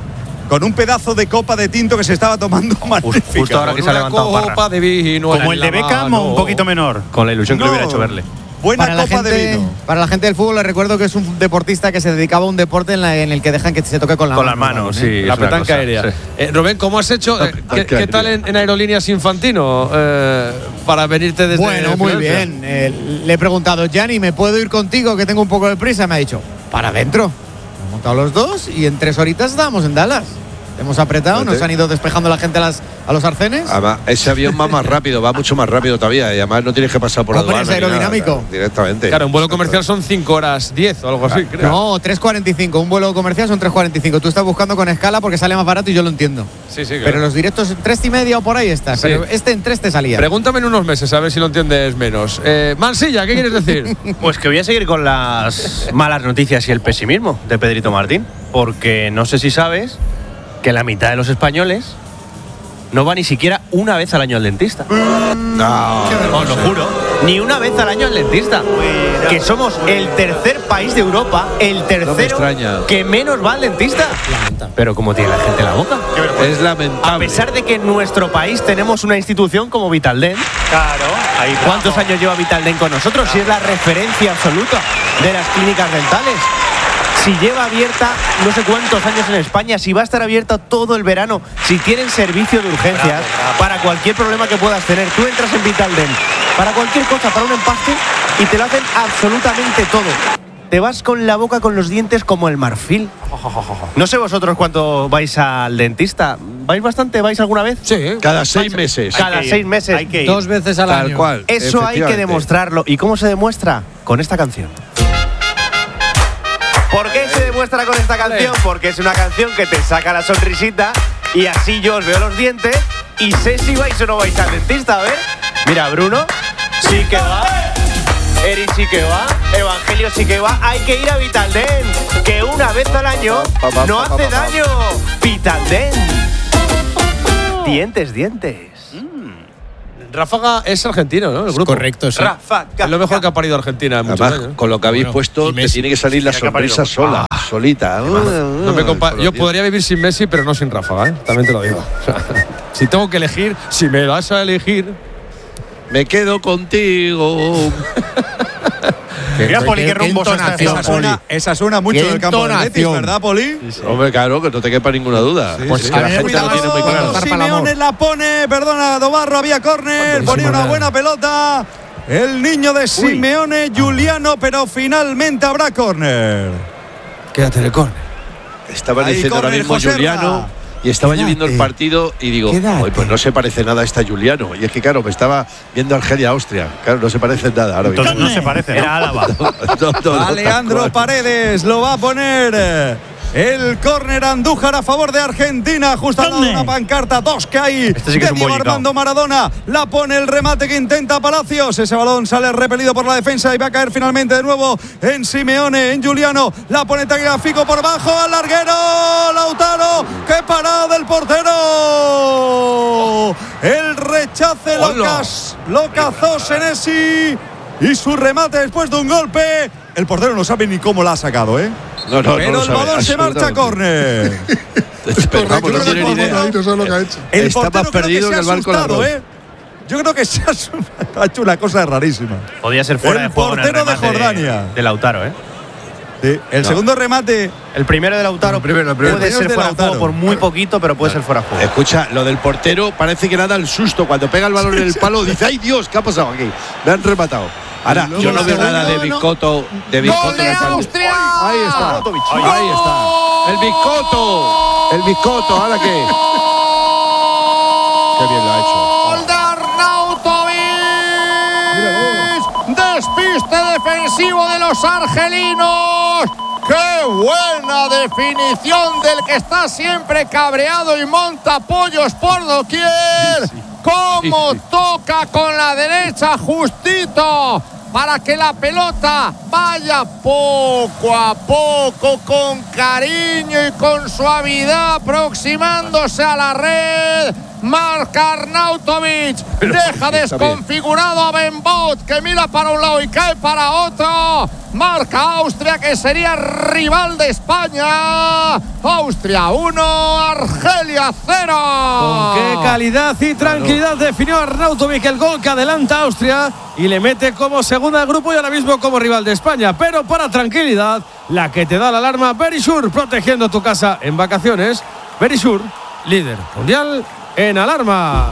Con un pedazo de copa de tinto que se estaba tomando magnífica. Justo ahora que se ha una levantado copa Parra. de vino Como en el de la Beckham mano. o un poquito menor. Con la ilusión que le No. hubiera hecho verle. Buena Para la, copa de gente, vino. para la gente del fútbol les recuerdo que es un deportista que se dedicaba a un deporte en, la- en el que dejan que se toque con la Con mano. las manos, ¿eh? sí. La es una petanca cosa, aérea. sí. Eh, Rubén, ¿cómo has hecho? Eh, ¿qué, qué tal en, en Aerolíneas Infantino eh, para venirte desde Bueno, muy Francia? bien. Eh, le he preguntado, Gianni, ¿me puedo ir contigo que tengo un poco de prisa? Me ha dicho, para adentro. Hemos montado los dos y en tres horitas estábamos en Dallas. Hemos apretado, nos han ido despejando la gente a, las, a los arcenes. Además, ese avión va más rápido, va mucho más rápido todavía. Y además no tienes que pasar por la Hombre, aduana. es ni nada, aerodinámico. directamente. Claro, un vuelo comercial son cinco horas diez o algo así, creo. No, tres cuarenta y cinco. Un vuelo comercial son tres cuarenta y cinco. Tú estás buscando con escala porque sale más barato y yo lo entiendo. Sí, sí, claro. Pero los directos tres y media o por ahí está. Sí. Pero este en tres te salía. Pregúntame en unos meses a ver si lo entiendes menos. Eh, Mansilla, ¿qué quieres decir? Pues que voy a seguir con las malas noticias y el pesimismo de Pedrito Martín. Porque no sé si sabes que la mitad de los españoles no va ni siquiera una vez al año al dentista. No, Os lo juro. Ni una vez al año al dentista. Que somos el tercer país de Europa, el tercero extraña. que menos va al dentista. Pero como tiene la gente la boca. es lamentable. A pesar de que en nuestro país tenemos una institución como Vitaldent. Claro. Ahí ¿Cuántos años lleva Vitaldent con nosotros? Si es la referencia absoluta de las clínicas dentales. Si lleva abierta no sé cuántos años en España, si va a estar abierta todo el verano, si tienen servicio de urgencias para cualquier problema que puedas tener. Tú entras en Vitaldent para cualquier cosa, para un empaste, y te lo hacen absolutamente todo. Te vas con la boca, con los dientes como el marfil. No sé vosotros cuánto vais al dentista. ¿Vais bastante? ¿Vais alguna vez? Sí. Cada seis meses. Cada seis meses. Hay que ir. Dos veces al Tal año. cual. Eso hay que efectivamente. demostrarlo. ¿Y cómo se demuestra? Con esta canción. ¿Por qué se demuestra con esta canción? Porque es una canción que te saca la sonrisita y así yo os veo los dientes y sé si vais o no vais al dentista. A ver, mira, Bruno, Sí que va. Eric sí que va. Evangelio sí que va. Hay que ir a Vitalden, que una vez al año no hace daño. Vitalden. Dientes, dientes. Ráfaga es argentino, ¿no? El grupo. Correcto, sí. Ráfaga. Es lo mejor que ha parido Argentina en muchos Además, años. con lo que habéis Bueno, puesto, y te Messi. tiene que salir la Tiene que parir sonrisa algo. sola, solita. No me compa- Yo podría vivir sin Messi, pero no sin Ráfaga, ¿eh? También te lo digo. O sea, si tengo que elegir, si me vas a elegir. Me quedo contigo. Mira, Poli, qué rumbo se está Esa suena, esa suena mucho Qué del campo del Betis, entonación. ¿verdad, Poli? Hombre, claro, que no te quepa ninguna duda. Pues Es que la gente lo tiene muy claro. Para el amor. Simeone la pone, perdona, Dobarro, había córner, ponía una buena pelota. El niño de Simeone, Giuliano, pero finalmente habrá córner. Quédate en el córner. Estaba Ahí, diciendo ahora córner, mismo Joserra. Juliano y estaba yo viendo el partido y digo, "Oye, pues no se parece nada a esta Juliano". Y es que, claro, me estaba viendo Argelia-Austria. Claro, no se parece nada ahora mismo. Entonces no se parece, ¿no? Era Álava. No, no, no, Alejandro tal cual. Paredes lo va a poner. El córner Andújar a favor de Argentina. Justo al lado de una pancarta. Dos que hay Este sí que de es un Diego bollicao. Armando Maradona. La pone el remate que intenta Palacios. Ese balón sale repelido por la defensa y va a caer finalmente de nuevo en Simeone, en Giuliano. La pone Tagliafico por bajo al larguero. Lautaro. ¡Qué parada del portero! El rechace lo, cas- lo cazó Senesi. Y su remate después de un golpe. El portero no sabe ni cómo la ha sacado, ¿eh? No, no, Pero no lo el sabe, balón se marcha a absolutamente. córner. Pero vamos, no tiene ni idea. Ahí no sabe lo que ha hecho. El Está portero más creo perdido que que se el ha barco del asustado, arroz. ¿eh? Yo creo que se ha, asu- ha hecho una cosa rarísima. Podía ser fuera El de juego en el portero de remate Jordania. de Lautaro, ¿eh? Sí, el No. segundo remate. El primero de Lautaro El primero, el primero. puede El ser primero es de fuera de juego Lautaro. por muy poquito, pero puede ser fuera de juego. Escucha, lo del portero parece que nada el susto. Cuando pega el balón en el palo, dice, ¡ay Dios! ¿Qué ha pasado aquí? Me han rematado. Ahora, yo no veo nada de Biscotto. De Biscotto ¡Gol de en el partido. Austria! Ahí está. Ahí está. El Biscotto. El Biscotto. ¿Ahora qué? Qué bien lo ha hecho. ¡Gol de Arnautovic! Despiste defensivo de los argelinos. ¡Qué buena definición del que está siempre cabreado y monta pollos por doquier! ¡Cómo toca con la derecha justito! Para que la pelota vaya poco a poco, con cariño y con suavidad, aproximándose a la red. Marca Arnautovic, deja desconfigurado a Benbot, que mira para un lado y cae para otro. Marca Austria, que sería rival de España. Austria uno, Argelia cero. Con qué calidad y tranquilidad definió Arnautovic el gol que adelanta a Austria y le mete como segunda del grupo y ahora mismo como rival de España. Pero para tranquilidad, la que te da la alarma, Verisur, protegiendo tu casa en vacaciones. Verisur, líder mundial en alarma.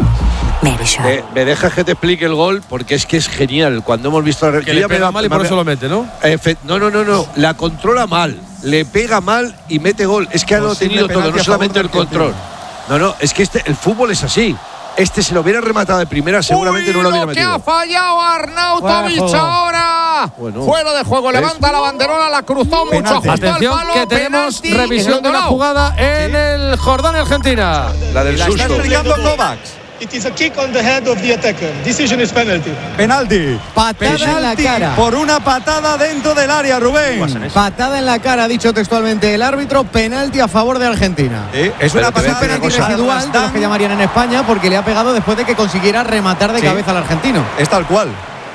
Me, me dejas que te explique el gol porque es que es genial. Cuando hemos visto a Que le pega mal y por eso lo mete, ¿no? Efe- No, no, no, no. La controla mal. Le pega mal y mete gol. Es que ha Posible tenido todo, penalti no a solamente el favor de control. No, no, es que este, el fútbol es así. Este se lo hubiera rematado de primera, seguramente Uy, no lo hubiera que ha metido. fallado Arnautovic Fuera de juego. ahora. Bueno. Fuera de juego, levanta la banderola, la cruzó mucho Penalti. justo al Atención palo. que tenemos penalti en revisión el de la lado. jugada en el Jordania-Argentina. La del La está susto. explicando Kovacs. It is a kick on the head of the attacker. Decision is penalty. Penalti. Patada en la Penalti cara. por una patada dentro del área, Rubén. Patada en la cara, ha dicho textualmente el árbitro. Penalti a favor de Argentina. Sí, es una Pero te voy a patada decir una Penalti cosa. residual, de los que llamarían en España, porque le ha pegado después de que consiguiera rematar de Sí. cabeza al argentino. Es tal cual.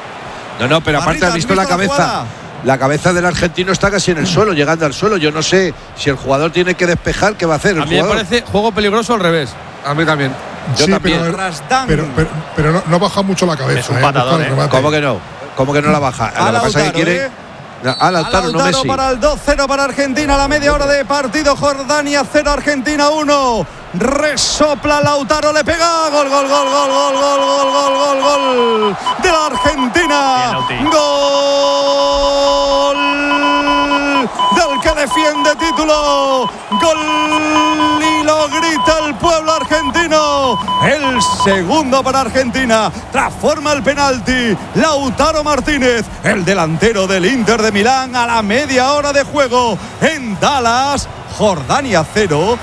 No, no, pero aparte Barrita, has ¿has visto la visto la cabeza. jugada? La cabeza del argentino está casi en el suelo, llegando al suelo. Yo no sé si el jugador tiene que despejar, ¿qué va a hacer el A mí me jugador? parece juego peligroso al revés. A mí también. Yo Sí, también. pero, Rasdán. pero, pero, pero no, no baja mucho la cabeza. Es un eh, patadón, busca el eh. remate. ¿Cómo que no? ¿Cómo que no la baja? A Lo que pasa es que Lautaro, quiere. ¿eh? No, a Lautaro, no Lautaro Messi. para el dos cero para Argentina, a la media hora de partido. Jordania cero, Argentina uno. Resopla Lautaro, le pega. Gol, gol, gol, gol, gol, gol, gol, gol, gol, gol de la Argentina. Gol del que defiende título. Gol y lo grita el pueblo argentino. El segundo para Argentina. Transforma el penalti. Lautaro Martínez, el delantero del Inter de Milán, a la media hora de juego en Dallas. Jordania cero,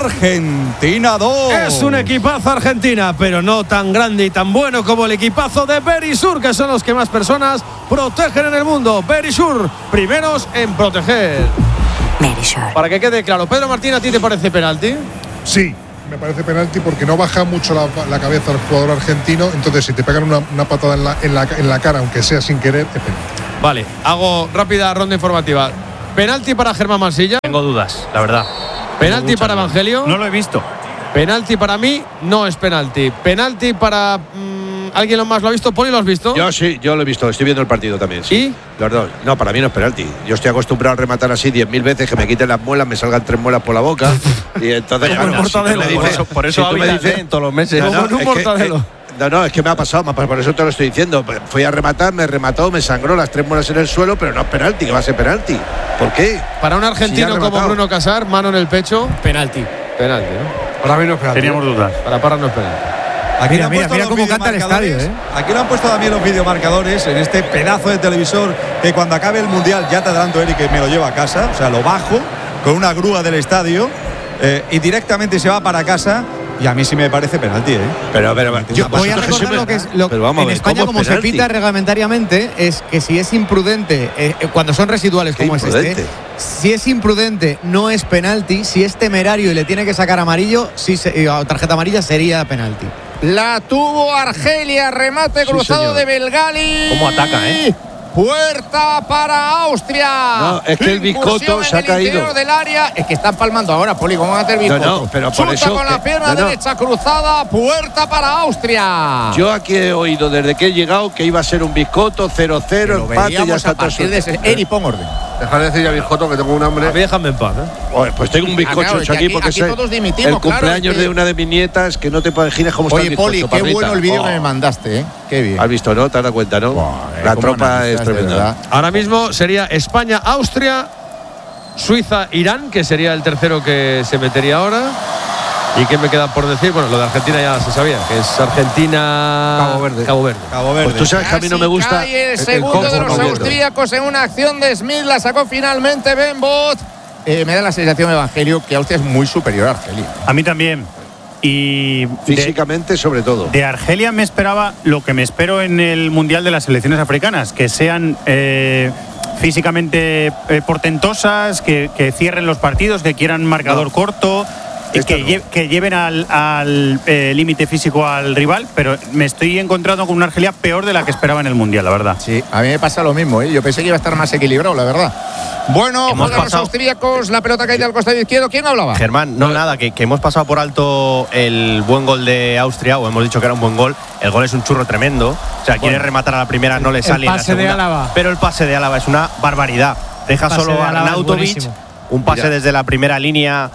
Argentina dos. Es un equipazo Argentina, pero no tan grande y tan bueno como el equipazo de Berisur, que son los que más personas protegen en el mundo. Berisur, primeros en proteger. Berisur. Para que quede claro, Pedro Martín, ¿a ti te parece penalti? Sí, me parece penalti porque no baja mucho la, la cabeza al jugador argentino. Entonces, si te pegan una, una patada en la, en, la, en la cara, aunque sea sin querer, es penalti. Vale, hago rápida ronda informativa. ¿Penalti para Germán Mansilla? Tengo dudas, la verdad. ¿Penalti para Evangelio? No lo he visto. Penalti para mí, no es penalti. Penalti para… Mmm, ¿alguien más lo ha visto? ¿Poli lo has visto? Yo sí, yo lo he visto, estoy viendo el partido también. Sí. ¿Y? Los dos. No, para mí no es penalti. Yo estoy acostumbrado a rematar así diez mil veces, que me quiten las muelas, me salgan tres muelas por la boca. Y entonces… Como un mortadelo. Por eso, por eso si tú me dices, en todos los meses. No, no, como un es mortadelo. Que, eh, No, no, es que me ha pasado, por eso te lo estoy diciendo. Fui a rematar, me remató, me sangró las tres muelas en el suelo, pero no es penalti, que va a ser penalti. ¿Por qué? Para un argentino si como Bruno Casar, mano en el pecho, penalti. Penalti, ¿no? Para mí no es penalti. Teníamos dudas. Para Parra no es penalti. Aquí mira, mira, mira cómo canta el estadio, ¿eh? Aquí lo han puesto también los videomarcadores en este pedazo de televisor que cuando acabe el Mundial, ya te adelanto, Eric, que me lo llevo a casa, o sea, lo bajo con una grúa del estadio eh, y directamente se va para casa. Y a mí sí me parece penalti, ¿eh? Pero, pero, yo voy a recordar lo que es lo, pero vamos en ver, España, como se pita reglamentariamente, es que si es imprudente, eh, cuando son residuales como es este, si es imprudente no es penalti, si es temerario y le tiene que sacar amarillo, si se, o tarjeta amarilla sería penalti. La tuvo Argelia, remate sí, cruzado señor. de Belgali. ¿Cómo ataca, eh? Puerta para Austria. No, es que el Biscotto se ha caído. Del área. Es que están palmando ahora, Poli. ¿Cómo va a hacer Biscotto? No, no, pero por Chuta eso con que, la pierna no, no. derecha cruzada. Puerta para Austria. Yo aquí he oído desde que he llegado que iba a ser un Biscotto cero cero, empate y ya está todo. Eri, pon orden. Deja de decir ya, Biscotto, que tengo un hambre. A mí déjame en paz, ¿eh? Oye, pues tengo un bizcocho Ah, claro, hecho es que aquí, aquí- porque aquí es todos el, dimitimos, el claro, cumpleaños es que- de una de mis nietas, que no te imaginas cómo está el Oye, bizcocho. Poli, qué Parrita. bueno el vídeo Oh. que me mandaste, ¿eh? Qué bien. Has visto, ¿no? Te has dado cuenta, ¿no? Buah, eh, La cómo tropa analizas, es de tremenda. verdad. Ahora mismo sería España, Austria, Suiza, Irán, que sería el tercero que se metería ahora. ¿Y qué me queda por decir? Bueno, lo de Argentina ya se sabía, que es Argentina… Cabo Verde. Cabo Verde. Cabo Verde. Pues tú sabes que a mí no me Casi gusta cae el el segundo de los comportamiento. austríacos en una acción de Smith. La sacó finalmente Ben Bot. Eh, me da la sensación, Evangelio, que Austria es muy superior a Argelia. A mí también. Y de, Físicamente, sobre todo. de Argelia me esperaba lo que me espero en el Mundial de las selecciones africanas, que sean eh, físicamente eh, portentosas, que, que cierren los partidos, que quieran marcador No. corto, y Esta que, no. lle- que lleven al, al, eh, límite físico al rival, pero me estoy encontrando con una Argelia peor de la que esperaba en el Mundial, la verdad. Sí, a mí me pasa lo mismo, ¿eh? Yo pensé que iba a estar más equilibrado, la verdad. Bueno, Hemos juegan los pasado- austríacos, la pelota cae al costado izquierdo. ¿Quién hablaba? Germán, no, nada, que, que hemos pasado por alto el buen gol de Austria, o hemos dicho que era un buen gol. El gol es un churro tremendo. O sea, quiere rematar a la primera, no le sale. en la pase de segunda. Álava. Pero el pase de Álava es una barbaridad. Deja El pase solo de a Álava es Arnautovic, buenísimo. un pase Mira. desde la primera línea.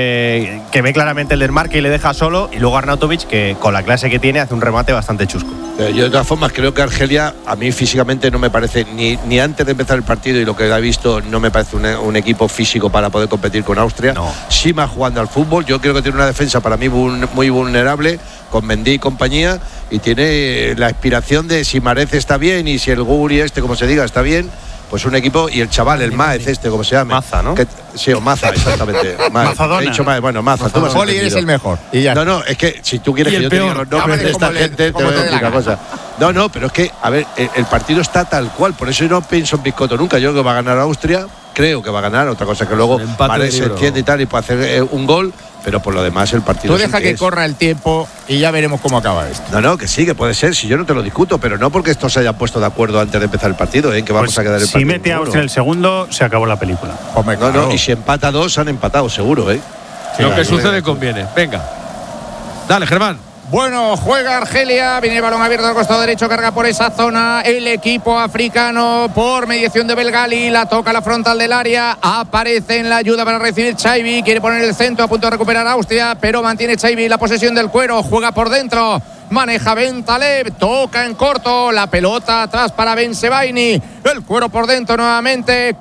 Eh, que ve claramente el desmarque y le deja solo, y luego Arnautovic, que con la clase que tiene hace un remate bastante chusco. Eh, Yo de todas formas creo que Argelia a mí físicamente no me parece, ni, ni antes de empezar el partido y lo que he visto, no me parece un, un equipo físico para poder competir con Austria. No. Sí más jugando al fútbol, yo creo que tiene una defensa para mí vul- muy vulnerable, con Mendy y compañía, y tiene la aspiración de si Marez está bien y si el Guri este, como se diga, está bien, pues un equipo, y el chaval, el Maez este, como se llama. Maza, ¿no? Que, sí, o Maza, exactamente. Maez. Mazadona. He dicho Maez, bueno, Maza. tú me has Poli, eres entendido. el mejor. Y ya. No, no, es que si tú quieres Y que el yo te diga peor. los nombres Llámale de esta como le- gente, te como voy a te dé decir la una cosa. No, no, pero es que, a ver, el, el partido está tal cual, por eso yo no pienso en Biscotto nunca. Yo creo que va a ganar Austria, creo que va a ganar, otra cosa que luego un empate Mares de se libro. enciende y tal y puede hacer eh, un gol, pero por lo demás el partido Tú es el deja que es. corra el tiempo y ya veremos cómo acaba esto. No, no, que sí, que puede ser, si yo no te lo discuto, pero no porque estos se hayan puesto de acuerdo antes de empezar el partido, ¿eh? Que vamos Pues a quedar el si partido. mete a seguro. Austria el segundo, se acabó la película. Hombre, No, claro. no, y si empata dos, han empatado, seguro, ¿eh? Lo que sucede conviene. Venga. Dale, Germán. Bueno, juega Argelia, viene el balón abierto al costado derecho, carga por esa zona el equipo africano por mediación de Belgali, la toca a la frontal del área, aparece en la ayuda para recibir Chaibi, quiere poner el centro a punto de recuperar Austria, pero mantiene Chaibi la posesión del cuero, juega por dentro, maneja Bentaleb, toca en corto, la pelota atrás para Bensebaini, el cuero por dentro nuevamente,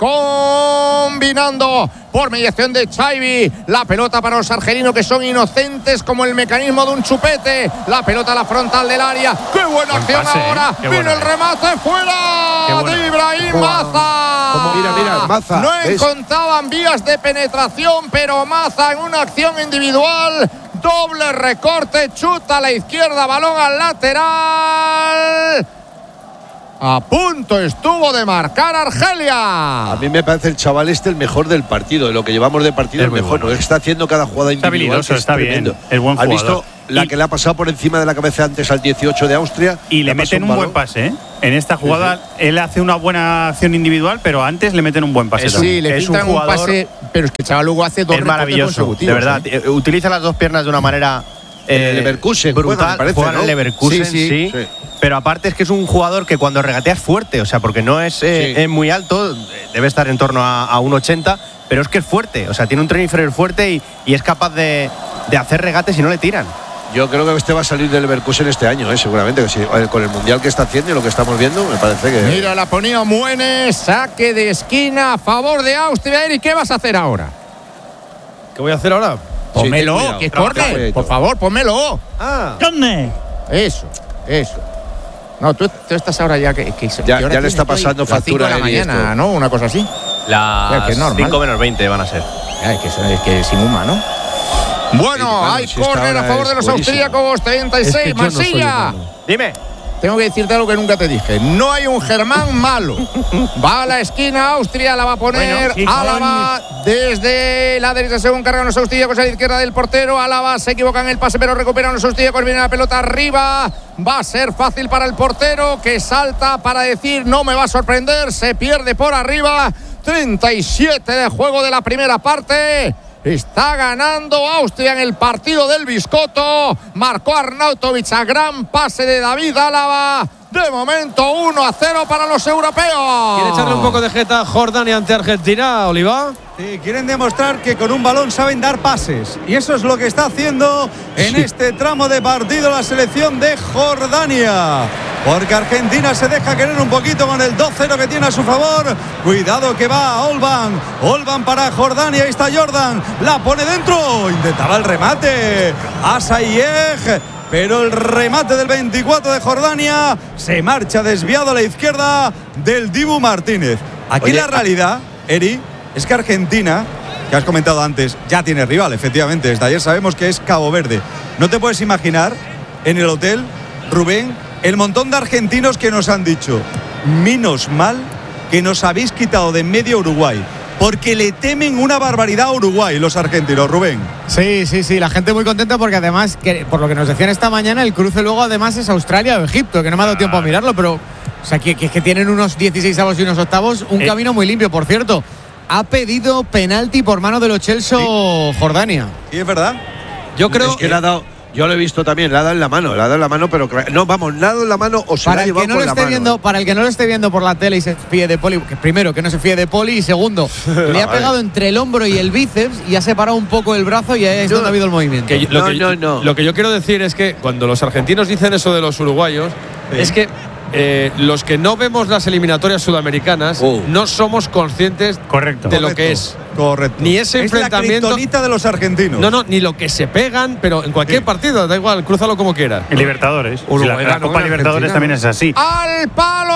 combinando por mediación de Xavi, la pelota para los argelinos que son inocentes como el mecanismo de un chupete, la pelota a la frontal del área, qué buena Buen acción pase, ahora, ¿eh? viene el remate fuera de Ibrahim Maza. Como mira, mira, Maza. No ¿ves? encontraban vías de penetración, pero Maza en una acción individual, doble recorte, chuta a la izquierda, balón al lateral. A punto estuvo de marcar Argelia. A mí me parece el chaval este el mejor del partido, de lo que llevamos de partido, Es el muy mejor. bueno. ¿no? Está haciendo cada jugada Está individual. habilidoso, que es está bien. tremendo. Es buen ¿Has jugador. visto la Y- que le ha pasado por encima de la cabeza antes al dieciocho de Austria? Y le ha pasado meten un buen balón. pase, ¿eh? En esta jugada él hace una buena acción individual, pero antes le meten un buen pase. Es también. Sí, le Es un filtran un, jugador- pase, pero es que el chaval luego hace dos Es recortes maravilloso, de consecutivos, verdad. ¿eh? Eh, Utiliza las dos piernas de una manera En eh, el Leverkusen brutal. juega, me parece, Juega en ¿no? el Leverkusen, Sí, sí, sí, sí. Pero aparte es que es un jugador que cuando regatea es fuerte, o sea, porque no es, eh, Sí. es muy alto, debe estar en torno a, a uno ochenta, pero es que es fuerte, o sea, tiene un tren inferior fuerte y, y es capaz de, de hacer regates y no le tiran. Yo creo que este va a salir del Leverkusen este año, ¿eh? Seguramente. Que sí. Eh, Con el mundial que está haciendo y lo que estamos viendo, me parece que. Mira, la ponía Muenes, saque de esquina a favor de Austria. ¿Y qué vas a hacer ahora? ¿Qué voy a hacer ahora? ten Pónmelo, cuidado, que trabaja, corre. cuidadito. Por favor, pónmelo. Ah, Eso, eso. No, tú, tú estás ahora ya que, que Ya- ¿qué hora ya le tienes está tú ahí? pasando Las cinco factura de la a él y mañana, esto. ¿no? Una cosa así. Las que es normal. cinco menos veinte van a ser. Ya, es que eso es que es inhumano. Bueno, Sí, bueno, hay si esta córner a hora favor es de los buenísima. austríacos, treinta y seis, es que yo no soy Mansilla. humano. Dime. Tengo que decirte algo que nunca te dije. No hay un Germán malo. Va a la esquina, Austria la va a poner. Bueno, sí, Álava desde la derecha según cargan los austríacos a la izquierda del portero. Álava se equivoca en el pase, pero recuperan los austríacos. Viene la pelota arriba. Va a ser fácil para el portero que salta para decir no me va a sorprender. Se pierde por arriba. treinta y siete de juego de la primera parte. Está ganando Austria en el partido del Biscotto. Marcó Arnautovic a gran pase de David Álava. De momento uno a cero para los europeos. ¿Quiere echarle un poco de jeta a Jordania ante Argentina, Oliva? Sí, quieren demostrar que con un balón saben dar pases. Y eso es lo que está haciendo en este tramo de partido la selección de Jordania. Porque Argentina se deja querer un poquito con el dos cero que tiene a su favor. Cuidado que va Olban. Olban para Jordania. Ahí está Jordan. La pone dentro. Intentaba el remate. Asayeg. Pero el remate del veinticuatro de Jordania se marcha desviado a la izquierda del Dibu Martínez. Aquí Oye, la realidad, Eri, es que Argentina, que has comentado antes, ya tiene rival, efectivamente. Desde ayer sabemos que es Cabo Verde. No te puedes imaginar en el hotel, Rubén, el montón de argentinos que nos han dicho, menos mal que nos habéis quitado de en medio Uruguay, porque le temen una barbaridad a Uruguay los argentinos, Rubén. Sí, sí, sí, la gente muy contenta porque además, que, por lo que nos decían esta mañana, el cruce luego además es Australia o Egipto, que no me ha dado tiempo a mirarlo, pero o sea, que, que, que tienen unos dieciséis avos y unos octavos, un Eh. camino muy limpio, por cierto. Ha pedido penalti por mano de los Chelsea Jordania. ¿Y es verdad? Yo creo Es que le ha dado. Yo lo he visto también, le ha dado en la mano, le ha dado en la mano, pero cla- no, vamos, le ha dado en la mano o se la Para ha el, llevado que no con lo la esté mano. viendo, para el que no lo esté viendo por la tele y se fíe de Poli, que primero que no se fíe de Poli y segundo, le ha pegado entre el hombro y el bíceps y ha separado un poco el brazo y ahí es No. donde ha habido el movimiento. que lo, No, que, no, no. lo que yo quiero decir es que cuando los argentinos dicen eso de los uruguayos, es que eh, los que no vemos las eliminatorias sudamericanas Oh. no somos conscientes Correcto. de lo Correcto, que es. Correcto. Ni ese es la enfrentamiento- kriptonita de los argentinos. No, no, ni lo que se pegan, pero en cualquier Sí. partido, da igual, crúzalo como quieras. En Libertadores. Uruguay la, la ganó Copa en Libertadores Argentina, también ¿no? es así. Al palo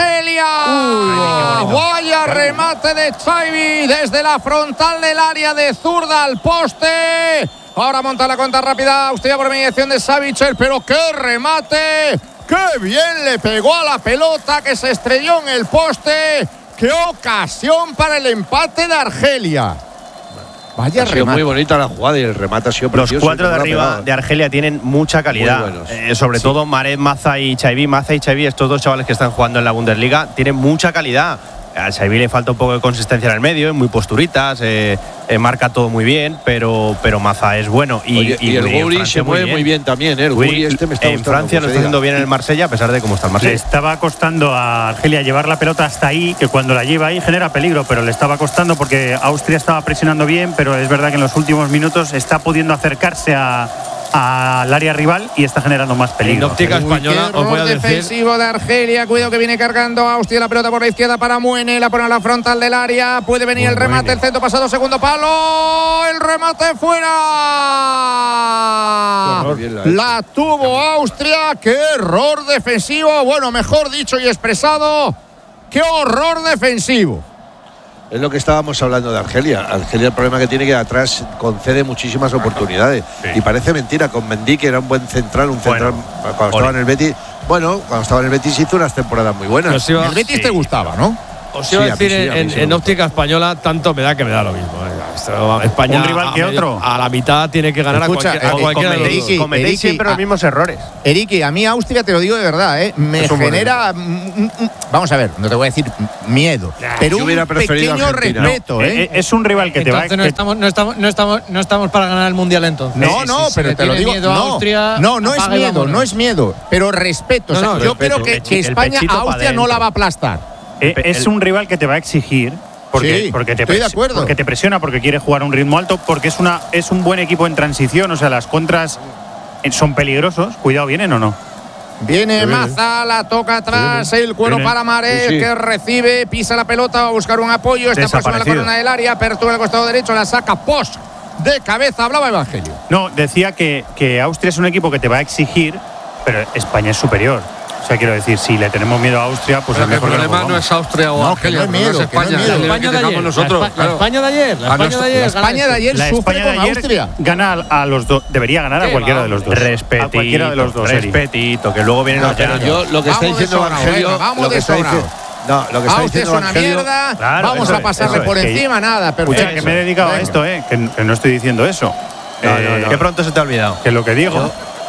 Argelia. Vaya remate de Xavi desde la frontal del área de zurda al poste. Ahora monta la cuenta rápida Austria por mediación de Savic, pero qué remate. Qué bien le pegó a la pelota que se estrelló en el poste. Qué ocasión para el empate de Argelia. Vaya Ha sido muy remate. bonita la jugada y el remate ha sido Los precioso. cuatro de como lo ha arriba pegado. de Argelia tienen mucha calidad. Muy buenos. Eh, sobre Sí. todo Maret, Maza y Xavi. Maza y Xavi, estos dos chavales que están jugando en la Bundesliga, tienen mucha calidad. A Xavi le falta un poco de consistencia en el medio, es muy posturitas, eh, eh, marca todo muy bien, pero, pero Maza es bueno. Y, Oye, y el en Guri Francia se mueve muy bien también, ¿eh? El Guri, Guri este me está en gustando, Francia lo que se está haciendo diga. bien en el Marsella, a pesar de cómo está el Le Marsella. estaba costando a Argelia llevar la pelota hasta ahí, que cuando la lleva ahí genera peligro, pero le estaba costando porque Austria estaba presionando bien, pero es verdad que en los últimos minutos está pudiendo acercarse a, al área rival y está generando más peligro. En óptica española, os voy a decir. Defensivo de Argelia, cuidado que viene cargando Austria, la pelota por la izquierda para Muene, la pone a la frontal del área, puede venir el remate, el centro pasado, segundo palo, el remate fuera. La tuvo Austria, qué error defensivo, bueno, mejor dicho y expresado, qué horror defensivo. Es lo que estábamos hablando de Argelia. Argelia, el problema que tiene que atrás concede muchísimas oportunidades. Sí. Y parece mentira, con Mendy, que era un buen central, un central bueno, cuando estaba en el Betis. Bueno, cuando estaba en el Betis hizo unas temporadas muy buenas. Iba, el Betis sí. te gustaba, ¿no? Os iba sí, a decir, a sí, a en, en óptica española, tanto me da que me da lo mismo. España, un rival que a, otro. A la mitad tiene que ganar. Escucha, a, cualquier, a cualquiera de los dos. Cometéis siempre los mismos errores. Eriki, a mí Austria, te lo digo de verdad, ¿eh? me genera. Mm, mm, vamos a ver, no te voy a decir miedo, nah, pero un pequeño respeto. No, ¿eh? Es un rival que entonces te va no estamos, no, estamos, no, estamos, no estamos para ganar el mundial entonces. No, no, si pero si te lo digo. Miedo no, Austria, no, no es miedo, no es miedo, pero respeto. No, o sea, no, yo respeto. creo que, que España a Austria no la va a aplastar. Eh, es un rival que te va a exigir porque, sí, porque, te estoy de acuerdo. porque te presiona, porque quiere jugar a un ritmo alto, porque es una es un buen equipo en transición, o sea, las contras son peligrosos. Cuidado, ¿vienen o no? Viene sí, Maza, la toca atrás, sí, el cuero viene. para Marés, sí, sí. que recibe, pisa la pelota, va a buscar un apoyo, está próxima a la corona del área, apertura al costado derecho, la saca Posch de cabeza, hablaba Evangelio. No, decía que, que Austria es un equipo que te va a exigir, pero España es superior. O sea, quiero decir, si le tenemos miedo a Austria, pues el mejor problema no, no es Austria o no, Argelia, no es miedo, no es España. No es la España de ayer, nosotros, la, claro. la España de ayer, la España de ayer, la España de ayer la sufre España de con ayer Austria. Gana a los dos, debería ganar a cualquiera de los dos. Respetito, a cualquiera de los dos. Respetito, que luego vienen los llanos. Yo lo que está diciendo Evangelio, vamos de sobrado. No, lo que está Austria es una mierda, claro, vamos a pasarle por encima, nada, pero escucha, que me he dedicado a esto, eh, que, que no estoy diciendo eso. No, no, no. Que pronto se te ha olvidado. Que lo que digo.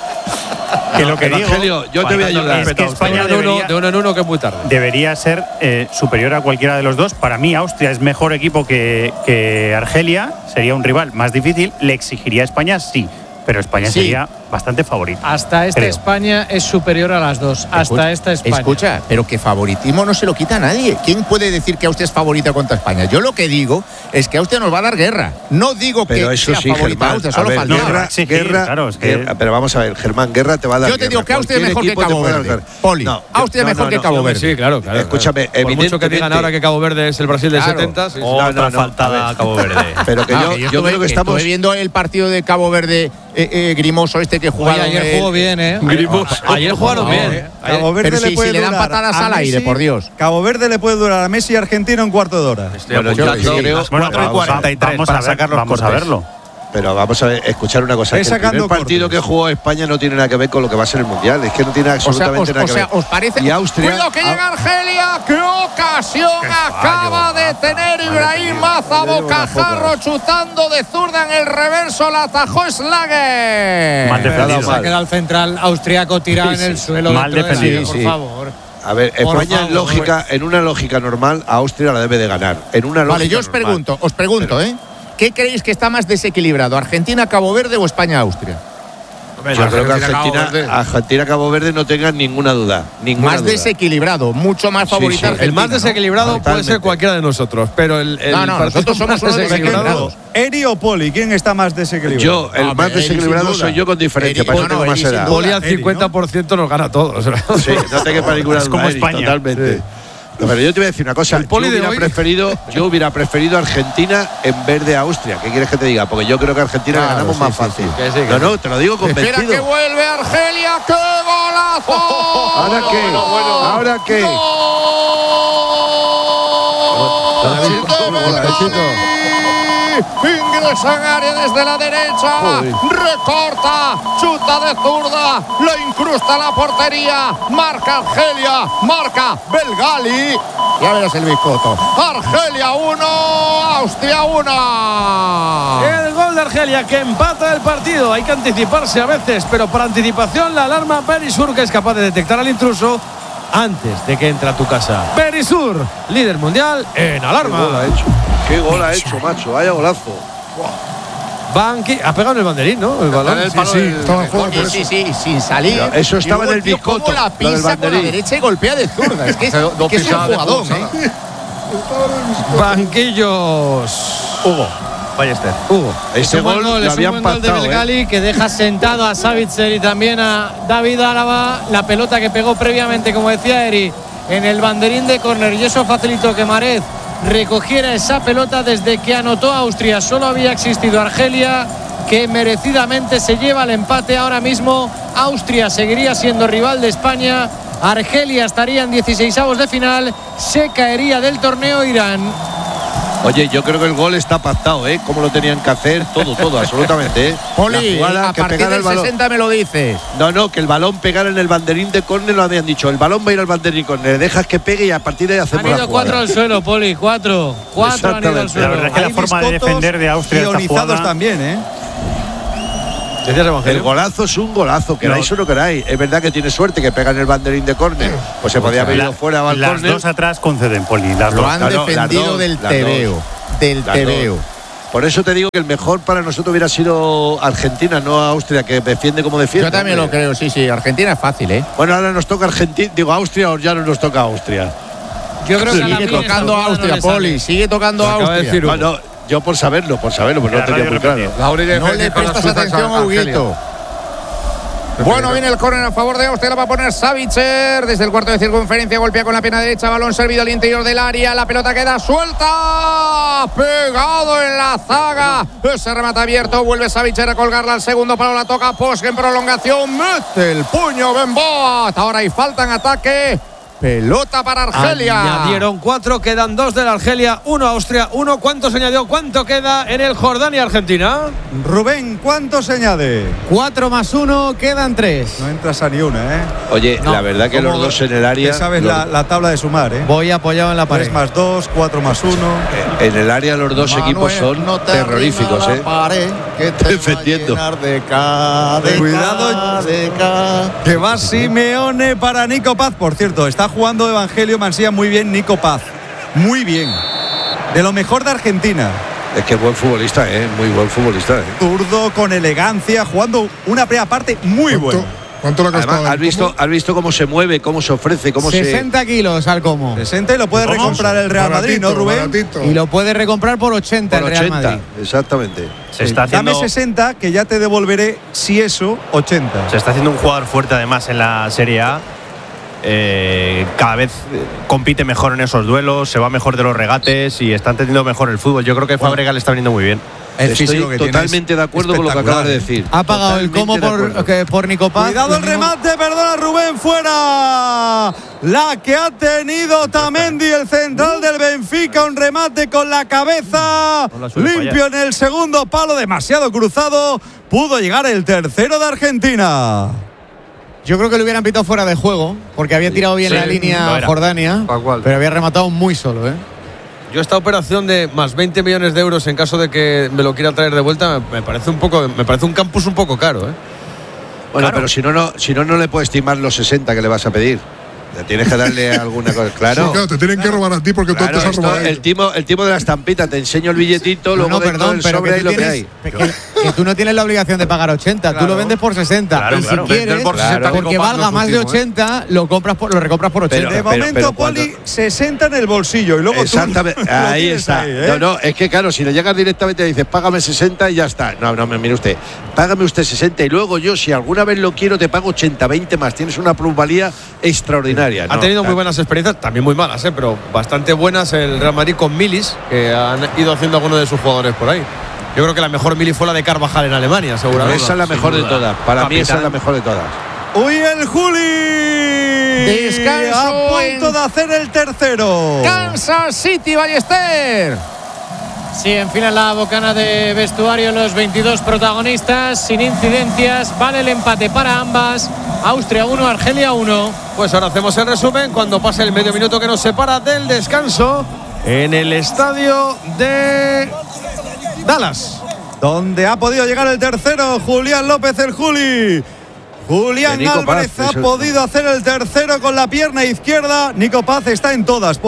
Que lo que Evangelio, digo, yo te voy a ayudar. Es que España de, debería, uno, de uno en uno, que es muy tarde. Debería ser eh, superior a cualquiera de los dos. Para mí, Austria es mejor equipo que, que Argelia. Sería un rival más difícil. Le exigiría a España, sí. Pero España sí. sería bastante favorita. Hasta esta creo. España es superior a las dos. Hasta escucha, esta España. Escucha, pero que favoritismo no se lo quita a nadie. ¿Quién puede decir que Austria es favorita contra España? Yo lo que digo es que Austria nos va a dar guerra. No digo pero que eso sea sí, favorita Germán, Austria, solo ver, falta. Guerra, sí, guerra, claro, es que guerra, pero vamos a ver, Germán, guerra te va a dar Yo te guerra. digo que Austria es mejor que Cabo Verde. Poli. No, Austria es mejor no, no, que Cabo no, Verde. Sí, claro, claro. Escúchame, claro. Por mucho que digan ahora que Cabo Verde es el Brasil del claro. setenta, sí, otra no, no, no, faltada a Cabo Verde. Pero que ah, yo, que yo, yo estuve, creo que estamos viendo el partido de Cabo Verde eh, eh, grimoso este que jugaron. Oye, ayer jugó bien, ¿eh? Grimoso. Ayer jugaron bien. Eh. Cabo Verde pero le si, puede si le dan durar patadas a al aire, Messi, por Dios. Cabo Verde le puede durar a Messi y Argentina un cuarto de hora. Bueno, yo, yo creo bueno, cuatro y cuarenta y tres vamos para a ver, sacar los vamos a cortes. verlo. Pero vamos a ver, escuchar una cosa. Es Que el primer sacando partido cortes. que jugó España no tiene nada que ver con lo que va a ser el Mundial. Es que no tiene O sea, absolutamente os, nada o que sea, ver. ¿os parece? Y Austria. Cuidado que llega Argelia. ¡Qué ocasión acaba de tener Ibrahim Maza! Bocajarro chutando de zurda en el reverso. La atajó Schlager. Mal defendido. Se ha quedado el central austriaco tirado Sí, en el sí. suelo. Mal dentro del defendido, área, por sí. favor. A ver, Por España favor, en lógica, en una lógica normal, a Austria la debe de ganar. En una lógica Vale, yo os normal. pregunto, os pregunto, Pero- ¿eh? ¿Qué creéis que está más desequilibrado? ¿Argentina, Cabo Verde o España, Austria? Yo creo que Argentina, Cabo Argentina, Verde. Argentina, Cabo Verde no tengan ninguna duda. Ninguna Más duda. desequilibrado, mucho más Sí, favorita sí. Argentina. El más ¿no? desequilibrado puede Totalmente. ser cualquiera de nosotros, pero el, el No, no, partido nosotros somos más unos desequilibrado. desequilibrados. Eri o Poli, ¿quién está más desequilibrado? Yo, el Ah, más Eri, desequilibrado sin duda. soy yo con diferencia. Eri, para eso no, tengo no, más Eri, sin edad. duda. Poli al Eri, ¿no? cincuenta por ciento nos gana a todos. Sí, no te quepa ninguna Es duda. como Eri, España. Totalmente. No, pero yo te voy a decir una cosa. El Poli yo de hubiera hoy- preferido, yo hubiera preferido Argentina en vez de Austria. ¿Qué quieres que te diga? Porque yo creo que Argentina Claro, ganamos sí, más sí, fácil. sí. Que sí, que no, sí. no, te lo digo Espera que convencido. vuelve Argelia. ¡Qué golazo! ¿Ahora qué? ¿Ahora qué? Ingresa en área desde la derecha. Joder. Recorta. Chuta de zurda. Lo incrusta en la portería. Marca Argelia. Marca Belgali. Ya verás el biscoto. Argelia uno. Austria uno. El gol de Argelia que empata el partido. Hay que anticiparse a veces, pero por anticipación la alarma Berisur, que es capaz de detectar al intruso antes de que entre a tu casa. Berisur, líder mundial en ¿Qué alarma. gol ha hecho? ¿Qué gol ha hecho, macho? Vaya golazo. Banqui, ha pegado en el banderín, ¿no? El balón. en el Sí, palo sí. del- Estaba en juego por Sí, eso. sí, sí, sin salir. Pero eso estaba Y luego en el el tío biscoto, cómo la lo del pisa con la banderín. derecha y golpea de zurda. Es que, Hace dos que es un pisadas de jugador, fútbol, ¿eh? Banquillos. Hugo. Ballester. Hugo. Ese es un buen gol gol, lo es un habían buen gol de pactado, Belgali ¿eh? que deja sentado a Savitzer y también a David Álava. La pelota que pegó previamente, como decía Eri, en el banderín de córner, y eso facilitó que Marez recogiera esa pelota. Desde que anotó Austria solo había existido Argelia, que merecidamente se lleva el empate. Ahora mismo Austria seguiría siendo rival de España, Argelia estaría en dieciseisavos de final, se caería del torneo Irán. Oye, yo creo que el gol está pactado, ¿eh? Cómo lo tenían que hacer, todo, todo, absolutamente, ¿eh? Poli, La jugada, a que partir pegara del el balón. sesenta me lo dices. No, no, que el balón pegara en el banderín de córner, lo habían dicho. El balón va a ir al banderín de córner, dejas que pegue y a partir de ahí hacemos Han la ido jugada. cuatro al suelo, Poli, cuatro. Cuatro han ido al Exactamente. La suelo. verdad es que la Hay forma de biscotos defender de Austria esta ionizados jugada. también, ¿eh? Decías, Evangelio. El golazo es un golazo, queráis o no queráis. Es verdad que tiene suerte que pega en el banderín de córner. Pues se podía haber ido fuera al Las córner. dos atrás conceden, Poli. Las Lo dos. han Claro, defendido las dos, del las tebeo. dos. Del Las tebeo. dos. Por eso te digo que el mejor para nosotros hubiera sido Argentina, no Austria, que defiende como defiende. Yo también lo hombre. creo, sí, sí. Argentina es fácil, ¿eh? Bueno, ahora nos toca Argentina, digo Austria, o ya no nos toca Austria. Yo creo que a la Sigue Mini tocando esta a Austria, jugada no le Poli. sale. Sigue tocando a Lo acaba de Austria. decir Hugo. No, no, yo por saberlo, por saberlo, pues no La tenía radio muy claro. repetía. La No le prestas atención a Huguito. Bueno, viene el córner a favor de Austria, la va a poner Savitzer desde el cuarto de circunferencia, golpea con la pierna derecha, balón servido al interior del área, la pelota queda suelta, pegado en la zaga, ese remate abierto, vuelve Savitzer a colgarla al segundo palo, la toca Posch en prolongación, mete el puño Benboat, ahora hay falta en ataque, pelota para Argelia. Añadieron cuatro, quedan dos de la Argelia, uno Austria, uno. ¿Cuánto se añadió? ¿Cuánto queda en el Jordania-Argentina? Rubén, ¿cuánto se añade? Cuatro más uno, quedan tres. No entras a ni una, ¿eh? Oye, No, la verdad que los ¿Cómo dos en el área. Te sabes los- la, la tabla de sumar, ¿eh? Voy apoyado en la pared. tres más dos, cuatro más uno. En el área los dos equipos son no te terroríficos, arrima ¿eh? la pared, que te Defendiendo. va a llenar de ca, de Cuidado. ca, de ca. Que va Simeone para Nico Paz. Por cierto, está jugando Evangelio Mansilla muy bien Nico Paz. Muy bien. De lo mejor de Argentina. Es que es buen futbolista, ¿eh? Muy buen futbolista, ¿eh? Zurdo, con elegancia, jugando una primera parte muy ¿Cuánto, buena. ¿Cuánto le ha costado? Además, has visto, has visto cómo se mueve, cómo se ofrece, cómo sesenta kilos al como. sesenta y lo puede Vamos, recomprar el Real Madrid, ¿no, baratito, Rubén? baratito. Y lo puede recomprar por ochenta se. Por el Real ochenta, Madrid. exactamente. Se está haciendo, Dame sesenta, que ya te devolveré, si eso, ochenta. se está haciendo un jugador fuerte además en la Serie A. Eh, cada vez eh, compite mejor en esos duelos, se va mejor de los regates y está entendiendo mejor el fútbol. Yo creo que Fabregas le está viniendo muy bien. El Estoy físico que tiene totalmente es de acuerdo con lo que espectacular, acabas de ¿eh? decir. Ha pagado el Totalmente como de acuerdo. por, que- por Nico Paz. Cuidado el Lo mismo- remate, perdona Rubén, fuera. La que ha tenido Tamendi, el central del Benfica, un remate con la cabeza, No la suele limpio en el segundo palo, demasiado cruzado, pudo llegar el tercero de Argentina. Yo creo que lo hubieran pitado fuera de juego, porque había tirado bien Sí, la lo línea era. Jordania, Tal cual. pero había rematado muy solo, ¿eh? Yo esta operación de más veinte millones de euros en caso de que me lo quiera traer de vuelta me, me parece un poco, me parece un campus un poco caro, ¿eh? Bueno, Claro. pero si no, no, si no, no le puedes estimar los sesenta que le vas a pedir. Le tienes que darle alguna cosa. Claro. Sí, claro, te tienen que robar a ti porque tú Claro, te has esto, robado. a el, ellos. timo, el timo de la estampita, te enseño el billetito, No, luego no, dentro perdón, del pero sobre que hay tú, lo que tienes, hay. que, que tú no tienes la obligación de pagar ochenta, tú lo vendes por sesenta. Claro, y claro. si quieres, Vender por sesenta porque Nico Paz valga no es más un de timo, ¿eh? ochenta, lo, compras por, lo recompras por Pero- ochenta. De pero- momento, pero Poli, cuando- sesenta en el bolsillo y luego Exactamente, tú lo ahí tienes está. ahí, ¿eh? No, no, es que claro, si le llegas directamente y dices, págame sesenta y ya está. No, no, mire usted, págame usted sesenta y luego yo, si alguna vez lo quiero, te pago ochenta, veinte más. Tienes una plusvalía extraordinaria. Ha No, tenido muy claro. buenas experiencias, también muy malas, ¿eh? Pero bastante buenas el Real Madrid con milis, que han ido haciendo algunos de sus jugadores por ahí. Yo creo que la mejor mili fue la de Carvajal en Alemania, seguramente. Esa es la mejor de todas. Para mí esa es la mejor de todas. Uy, el Juli. Descanso A punto en- de hacer el tercero. Kansas City, Ballester. Sí, enfilan la bocana de vestuario los veintidós protagonistas, sin incidencias. Vale el empate para ambas. Austria uno, Argelia uno. Pues ahora hacemos el resumen cuando pase el medio minuto que nos separa del descanso en el estadio de Dallas. Donde ha podido llegar el tercero, Julián López, el Juli. Julián De Nico Álvarez Paz, ha eso- podido hacer el tercero con la pierna izquierda. Nico Paz está en todas, Poli.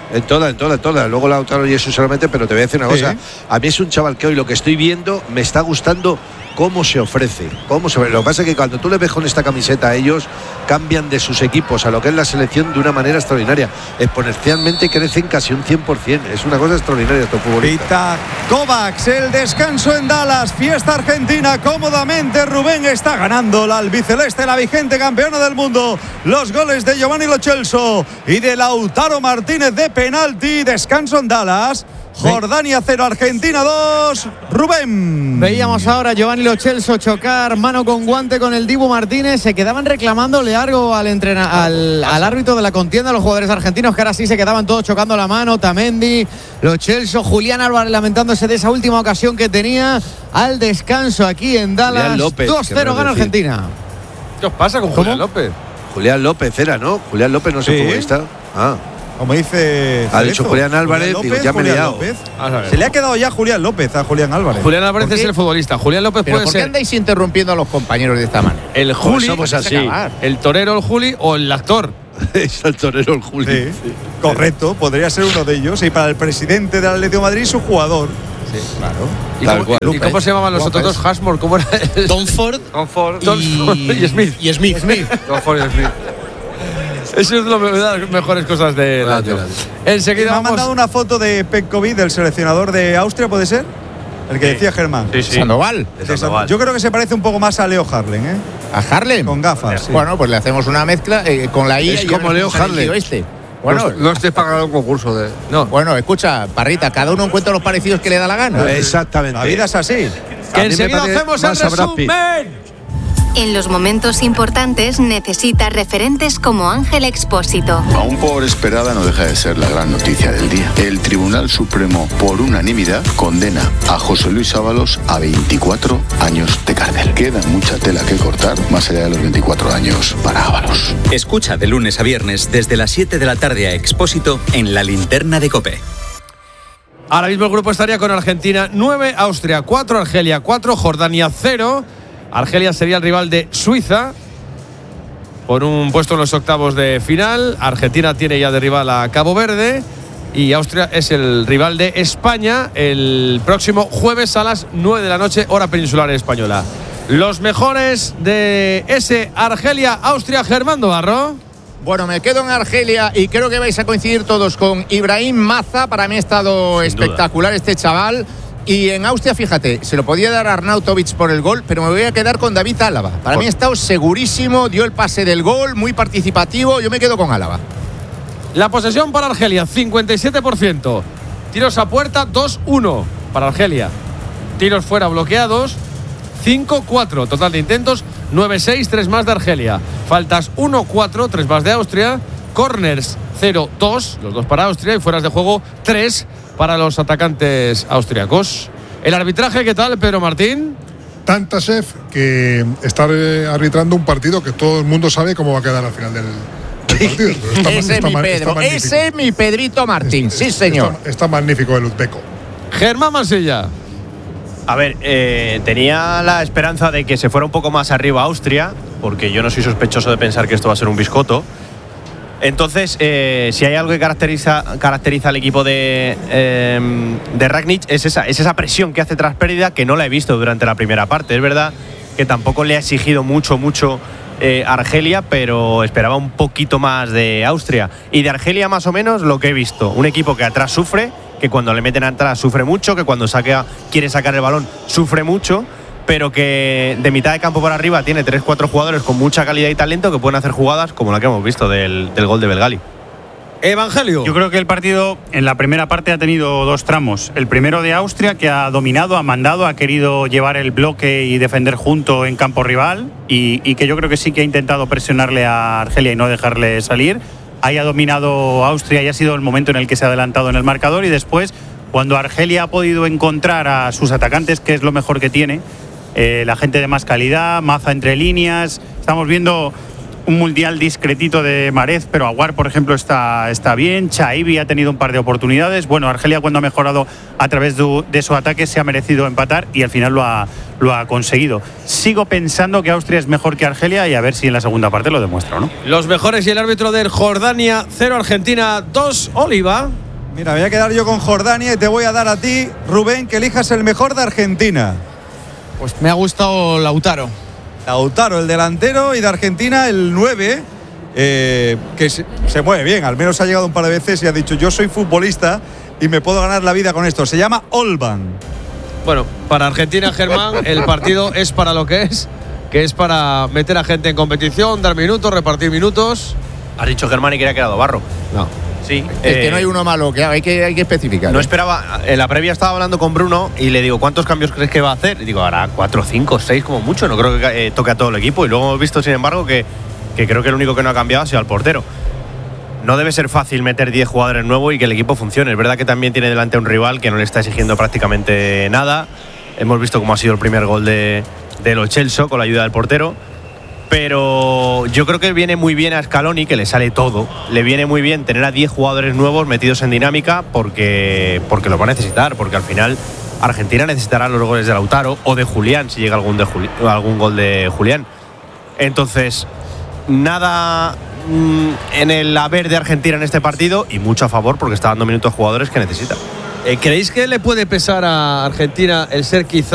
En todas, en todas, en todas. Luego Lautaro y eso solamente, pero te voy a decir una Sí. cosa. A mí es un chaval que hoy lo que estoy viendo me está gustando cómo se ofrece. Cómo se... Lo que pasa es que cuando tú le ves con esta camiseta a ellos, cambian de sus equipos a lo que es la selección de una manera extraordinaria. Exponencialmente crecen casi un cien por ciento. Es una cosa extraordinaria estos futbolistas. Pita Kovacs, el descanso en Dallas, fiesta argentina cómodamente. Rubén está ganando la albiceleste, la vigente campeona del mundo. Los goles de Giovanni Lo Celso y de Lautaro Martínez de penalti. Descanso en Dallas. Jordania cero, Argentina dos. Rubén. Veíamos ahora a Giovanni Lo Celso chocar mano con guante con el Dibu Martínez. Se quedaban reclamándole algo al, entrena, al, al árbitro de la contienda, los jugadores argentinos, que ahora sí se quedaban todos chocando la mano. Tamendi, Lo Celso, Julián Álvarez lamentándose de esa última ocasión que tenía. Al descanso aquí en Dallas. López, dos cero gana decir. Argentina. ¿Qué os pasa con ¿Cómo? Julián López? Julián López era, ¿no? Julián López no sé Sí. cómo está. Ah. Como dice Ha dicho Julián Álvarez, Julián digo, López, ya me he Julián liado. López. Vamos a ver. Se le ha quedado ya Julián López a Julián Álvarez. Julián Álvarez ¿Por es qué? el futbolista. Julián López ¿Pero puede por qué ser andáis interrumpiendo a los compañeros de esta manera? el Pues Juli, somos así. acabar. el torero, el Juli o el actor. Es el torero el Juli. Sí, correcto, podría ser uno de ellos. Y para el presidente del Atlético de Madrid, su jugador. Sí, claro. ¿Y, Tal cómo, cual. ¿y cómo se llamaban los otros dos? Hashmore, ¿cómo era? Donford Donford y, y Smith. y Smith. Donford y Smith. Eso es lo de las mejores cosas del año. Me Enseguida ha vamos. mandado una foto de Petkovic, del seleccionador de Austria, ¿puede ser? El que decía Germán. Sí, sí. Sandoval. De San- Yo creo que se parece un poco más a Leo Harlem, ¿eh? ¿A Harlem? Con gafas. sí. Bueno, pues le hacemos una mezcla eh, con la I. Es y como ahora Leo nos ha elegido Harlem. Este. Bueno, no estés pagando un concurso de. No. bueno, escucha, Parrita, cada uno encuentra los parecidos que le da la gana. Exactamente. La vida es así. Que A mí me enseguida parece hacemos el más a Brad Pitt. resumen. En los momentos importantes necesita referentes como Ángel Expósito. Aún por esperada no deja de ser la gran noticia del día. El Tribunal Supremo, por unanimidad, condena a José Luis Ábalos a veinticuatro años de cárcel. Queda mucha tela que cortar, más allá de los veinticuatro años para Ábalos. Escucha de lunes a viernes desde las siete de la tarde a Expósito en La Linterna de COPE. Ahora mismo el grupo estaría con Argentina nueve, Austria cuatro, Argelia cuatro, Jordania cero. Argelia sería el rival de Suiza por un puesto en los octavos de final. Argentina tiene ya de rival a Cabo Verde y Austria es el rival de España el próximo jueves a las nueve de la noche, hora peninsular española. Los mejores de ese Argelia-Austria, Germán Barro. Bueno, me quedo en Argelia y creo que vais a coincidir todos con Ibrahim Maza. Para mí ha estado Sin espectacular este chaval. Y en Austria, fíjate, se lo podía dar a Arnautovic por el gol, pero me voy a quedar con David Álava. Para mí ha estado segurísimo, dio el pase del gol, muy participativo. Yo me quedo con Álava. La posesión para Argelia, cincuenta y siete por ciento. Tiros a puerta, dos uno para Argelia. Tiros fuera bloqueados, cinco cuatro. Total de intentos, nueve seis, tres más de Argelia. Faltas uno cuatro, tres más de Austria. Corners cero dos, los dos para Austria. Y fueras de juego, tres para los atacantes austriacos. El arbitraje, ¿qué tal, Pedro Martín? Tantashev, que está eh, arbitrando un partido que todo el mundo sabe cómo va a quedar al final del, del partido. Pero está- Ese es está mi ma- Pedro, está magnífico. ese es mi Pedrito Martín, sí señor. Está, está magnífico el uzbeco. Germán Mansilla. A ver, eh, tenía la esperanza de que se fuera un poco más arriba Austria, porque yo no soy sospechoso de pensar que esto va a ser un biscoto. Entonces, eh, si hay algo que caracteriza, caracteriza al equipo de, eh, de Rangnick, es esa, es esa presión que hace tras pérdida, que no la he visto durante la primera parte. Es verdad que tampoco le ha exigido mucho, mucho eh, Argelia, pero esperaba un poquito más de Austria. Y de Argelia, más o menos, lo que he visto. Un equipo que atrás sufre, que cuando le meten atrás sufre mucho, que cuando saca, quiere sacar el balón sufre mucho, pero que de mitad de campo para arriba tiene tres cuatro jugadores con mucha calidad y talento que pueden hacer jugadas como la que hemos visto del, del gol de Belgali. Evangelio. Yo creo que el partido en la primera parte ha tenido dos tramos. El primero de Austria, que ha dominado, ha mandado, ha querido llevar el bloque y defender junto en campo rival, y, y que yo creo que sí que ha intentado presionarle a Argelia y no dejarle salir. Ahí ha dominado Austria y ha sido el momento en el que se ha adelantado en el marcador, y después, cuando Argelia ha podido encontrar a sus atacantes, que es lo mejor que tiene, eh, la gente de más calidad, Maza entre líneas, estamos viendo un mundial discretito de Marez, pero Aguar, por ejemplo, está, está bien. Chaibi ha tenido un par de oportunidades. Bueno, Argelia, cuando ha mejorado a través de, de su ataque, se ha merecido empatar y al final lo ha, lo ha conseguido. Sigo pensando que Austria es mejor que Argelia y a ver si en la segunda parte lo demuestra, ¿no? Los mejores y el árbitro de Jordania, cero Argentina, dos Oliva. Mira, me voy a quedar yo con Jordania y te voy a dar a ti, Rubén, que elijas el mejor de Argentina. Pues me ha gustado Lautaro. Lautaro, el delantero, y de Argentina el nueve, eh, que se, se mueve bien, al menos ha llegado un par de veces y ha dicho yo soy futbolista y me puedo ganar la vida con esto. Se llama Olban. Bueno, para Argentina, Germán, el partido es para lo que es, que es para meter a gente en competición, dar minutos, repartir minutos. Has dicho Germán y que ha quedado Barro. No. Sí. Es eh, que no hay uno malo, que hay que, hay que especificar. No ¿eh? esperaba. En la previa estaba hablando con Bruno y le digo, ¿cuántos cambios crees que va a hacer? Y digo, hará cuatro, cinco, seis como mucho. No creo que eh, toque a todo el equipo. Y luego hemos visto, sin embargo, que, que creo que el único que no ha cambiado ha sido al portero. No debe ser fácil meter diez jugadores nuevos y que el equipo funcione. Es verdad que también tiene delante un rival que no le está exigiendo prácticamente nada. Hemos visto cómo ha sido el primer gol de, de Lo Celso con la ayuda del portero. Pero yo creo que viene muy bien a Scaloni, que le sale todo. Le viene muy bien tener a diez jugadores nuevos metidos en dinámica porque, porque lo va a necesitar. Porque al final Argentina necesitará los goles de Lautaro o de Julián, si llega algún, de Juli, algún gol de Julián. Entonces, nada mmm, en el haber de Argentina en este partido y mucho a favor porque está dando minutos a jugadores que necesita. Eh, ¿Creéis que le puede pesar a Argentina el ser quizá